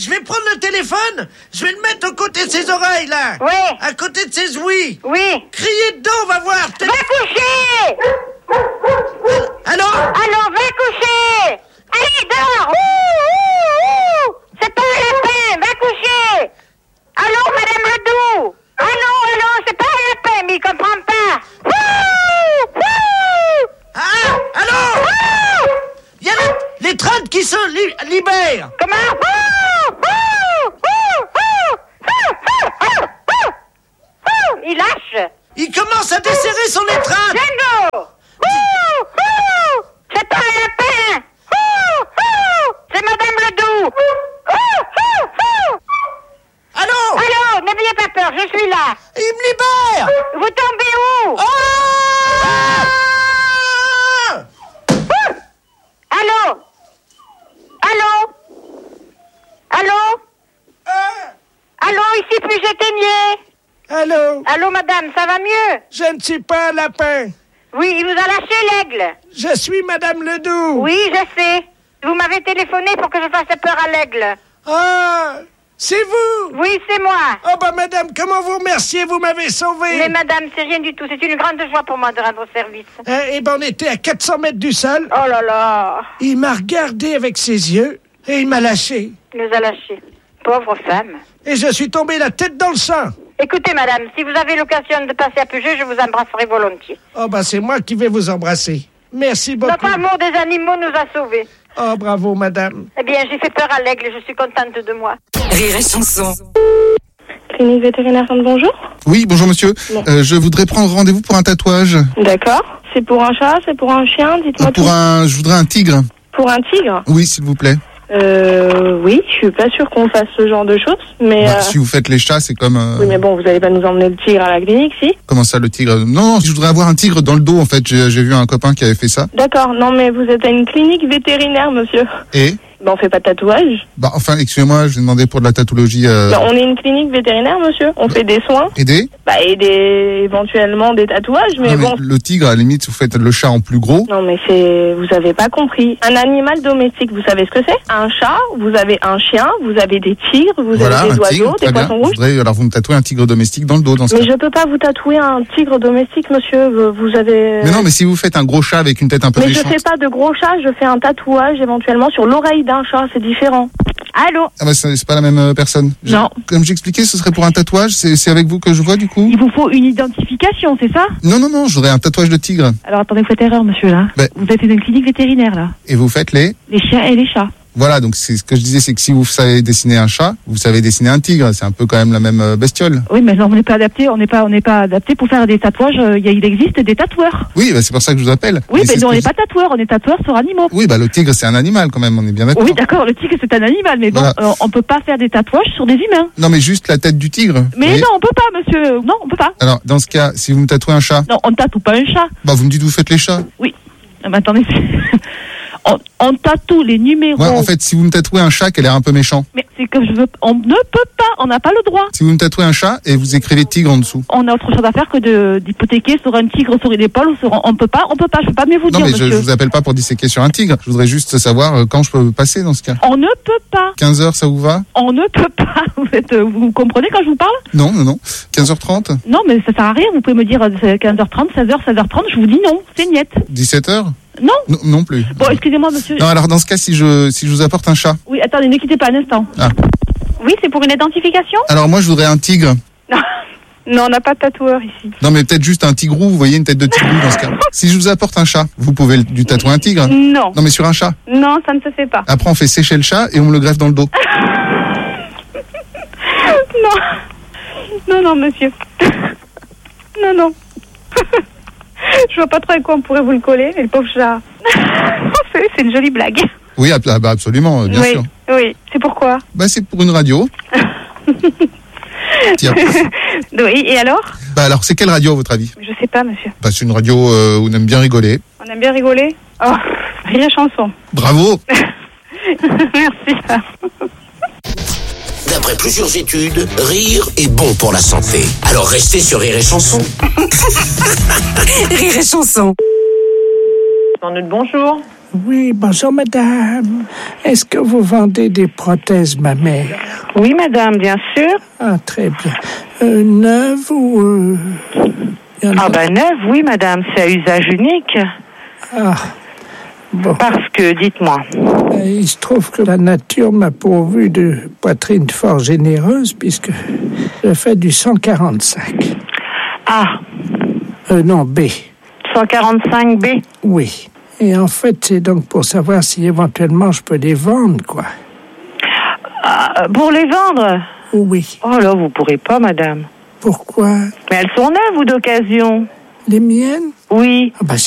je vais prendre le téléphone, je vais le mettre au côté de ses oreilles, là. Oui. À côté de ses ouïes. Oui. Criez dedans, on va voir. Va coucher. Allô? Allô, va coucher. Allez, dors. Ouh, ouh, ouh. C'est pas un lapin, va coucher. Allô, Madame Ledoux. Allô, allô, c'est pas un lapin, mais il comprend pas. Ouh, ouh. Ah, allô? Il y a les, les trains qui se li- libèrent. Comment? Ouh, ouh, ouh, ouh, ouh, ouh, ouh, ouh. Il lâche. Il commence à desserrer son étreinte. Django. Ouh, ouh. C'est pas un lapin. Ouh, ouh. C'est Madame Ledoux. Ouh, ouh, ouh. Allô? Allô, n'ayez pas peur, je suis là. Il me libère. Vous tombez où? Ah! Allô? Allô? Allô? Allô, ici puis j'éteignais. Allô? Allô, madame, ça va mieux? Je ne suis pas un lapin. Oui, il vous a lâché l'aigle. Je suis Madame Ledoux. Oui, je sais. Vous m'avez téléphoné pour que je fasse peur à l'aigle. Ah! C'est vous? Oui, c'est moi. Oh bah madame, comment vous remercier, vous m'avez sauvé. Mais madame, c'est rien du tout. C'est une grande joie pour moi de rendre service. Eh, eh ben on était à quatre cents mètres du sol. Oh là là. Il m'a regardé avec ses yeux et il m'a lâché. Il nous a lâchés. Pauvre femme. Et je suis tombé la tête dans le sang. Écoutez madame, si vous avez l'occasion de passer à Puget, je vous embrasserai volontiers. Oh bah c'est moi qui vais vous embrasser. Merci beaucoup. Notre amour des animaux nous a sauvés. Oh bravo madame. Eh bien, j'ai fait peur à l'aigle et je suis contente de moi. Rire et chanson. Clinique vétérinaire, bonjour. Oui, bonjour monsieur. Euh, je voudrais prendre rendez-vous pour un tatouage. D'accord. C'est pour un chat, c'est pour un chien, dites-moi Pour tout. un, je voudrais un tigre. Pour un tigre? Oui, s'il vous plaît. Euh, oui, je suis pas sûre qu'on fasse ce genre de choses, mais... Bah, euh, si vous faites les chats, c'est comme... euh, Oui, mais bon, vous allez pas nous emmener le tigre à la clinique, si? Comment ça, le tigre? Non, non, je voudrais avoir un tigre dans le dos, en fait. J'ai j'ai vu un copain qui avait fait ça. D'accord, non, mais vous êtes à une clinique vétérinaire, monsieur. Et Ben, on fait pas de tatouage. Bah, enfin, excusez-moi, je vais demander pour de la tatologie. Euh... Ben, on est une clinique vétérinaire, monsieur. On fait des soins. Aider Bah, et des, éventuellement des tatouages, mais Non, mais bon... le tigre, à la limite, vous faites le chat en plus gros. Non, mais c'est... Vous avez pas compris. Un animal domestique, vous savez ce que c'est? Un chat, vous avez un chien, vous avez des tigres, vous Voilà, avez des un oiseaux, tigre, des très bien. poissons Je rouges. voudrais, alors, vous me tatouez un tigre domestique dans le dos, dans ce Mais cas. je peux pas vous tatouer un tigre domestique, monsieur. Vous vous avez... Mais non, mais si vous faites un gros chat avec une tête un peu Mais je méchante. fais pas de gros chat, je fais un tatouage éventuellement sur l'oreille d'un chat, c'est différent. Allô? Ah bah, c'est c'est pas la même euh, personne. Je- Non. Comme j'expliquais, ce serait pour un tatouage. C'est c'est avec vous que je vois, du coup? Il vous faut une identification, c'est ça? Non, non, non, je voudrais un tatouage de tigre. Alors attendez, vous faites erreur, monsieur, là. Ben- Vous êtes une clinique vétérinaire, là. Et vous faites les... Les chiens et les chats. Voilà, donc c'est ce que je disais, c'est que si vous savez dessiner un chat, vous savez dessiner un tigre. C'est un peu quand même la même euh, bestiole. Oui, mais non, on n'est pas adapté, on n'est pas, on n'est pas adapté pour faire des tatouages. euh, Il y a- il existe des tatoueurs. Oui, bah, c'est pour ça que je vous appelle. Oui, Et c'est mais ce nous, on que n'est je- pas tatoueurs, on est tatoueurs sur animaux. Oui, bah le tigre, c'est un animal quand même, on est bien d'accord. Oui, d'accord, le tigre, c'est un animal, mais bon, Voilà. euh, on peut pas faire des tatouages sur des humains. Non, mais juste la tête du tigre. vous Mais voyez. non, on peut pas, monsieur. Non, on peut pas. Alors, dans ce cas, si vous me tatouez un chat, Non, on tatoue pas un chat. bah vous me dites vous faites les chats. Oui. Ah, mais attendez, c'est- on, on tatoue les numéros. Ouais, en fait, si vous me tatouez un chat qui a l'air un peu méchant. Mais c'est que je veux, on ne peut pas, on n'a pas le droit. Si vous me tatouez un chat et vous écrivez tigre en dessous. On a autre chose à faire que de d'hypothéquer sur un tigre sur une épaule ou sur, on peut pas, on peut pas, je peux pas mieux vous Non, dire, mais je, monsieur. je vous appelle pas pour disséquer sur un tigre. Je voudrais juste savoir euh, quand je peux passer dans ce cas. On ne peut pas, quinze heures, ça vous va? on ne peut pas. Vous êtes, vous comprenez quand je vous parle? Non, non, non. quinze heures trente? Non, mais ça sert à rien. Vous pouvez me dire euh, c'est quinze heures trente, seize heures, seize heures trente. Je vous dis non, c'est niette. dix-sept heures? Non. Non, non plus. Bon, excusez-moi, monsieur. Non, alors dans ce cas, si je, si je vous apporte un chat. Oui, attendez, ne quittez pas un instant. Ah. Oui, c'est pour une identification? Alors moi, je voudrais un tigre. Non, on n'a pas de tatoueur ici. Non, mais peut-être juste un tigrou, vous voyez, une tête de tigrou dans ce cas. Si je vous apporte un chat, vous pouvez le- du tatouer un tigre? Non. Non, mais sur un chat. Non, ça ne se fait pas. Après, on fait sécher le chat et on me le greffe dans le dos. Non. Non, non, monsieur. Non, non. Je vois pas trop avec quoi on pourrait vous le coller, mais le pauvre chat. C'est c'est une jolie blague. Oui, ab- ah bah, absolument, euh, bien oui, sûr. oui. C'est pourquoi? Bah, c'est pour une radio. Tiens. Oui, et alors? Bah, alors, c'est quelle radio, à votre avis? Je sais pas, monsieur. Bah, c'est une radio euh, où on aime bien rigoler. On aime bien rigoler? Oh, rire et chanson. Bravo! Merci. D'après plusieurs études, rire est bon pour la santé. Alors restez sur Rire et Chanson. Rire et chanson. Bonjour. Oui, bonjour madame. Est-ce que vous vendez des prothèses mammaires? Oui madame, bien sûr. Ah, très bien. Euh, neuves ou... Euh, ah ben neuve, oui madame, c'est à usage unique. Ah, bon. Parce que, dites-moi. Il se trouve que la nature m'a pourvu de poitrine fort généreuse puisque je fais du cent quarante-cinq. Ah. Euh, non, B. cent quarante-cinq B? Oui. Et en fait, c'est donc pour savoir si éventuellement je peux les vendre, quoi. Ah, pour les vendre? Oui. Oh là, vous pourrez pas, madame. Pourquoi? Mais elles sont neuves ou d'occasion? Les miennes? Oui. Ah bah,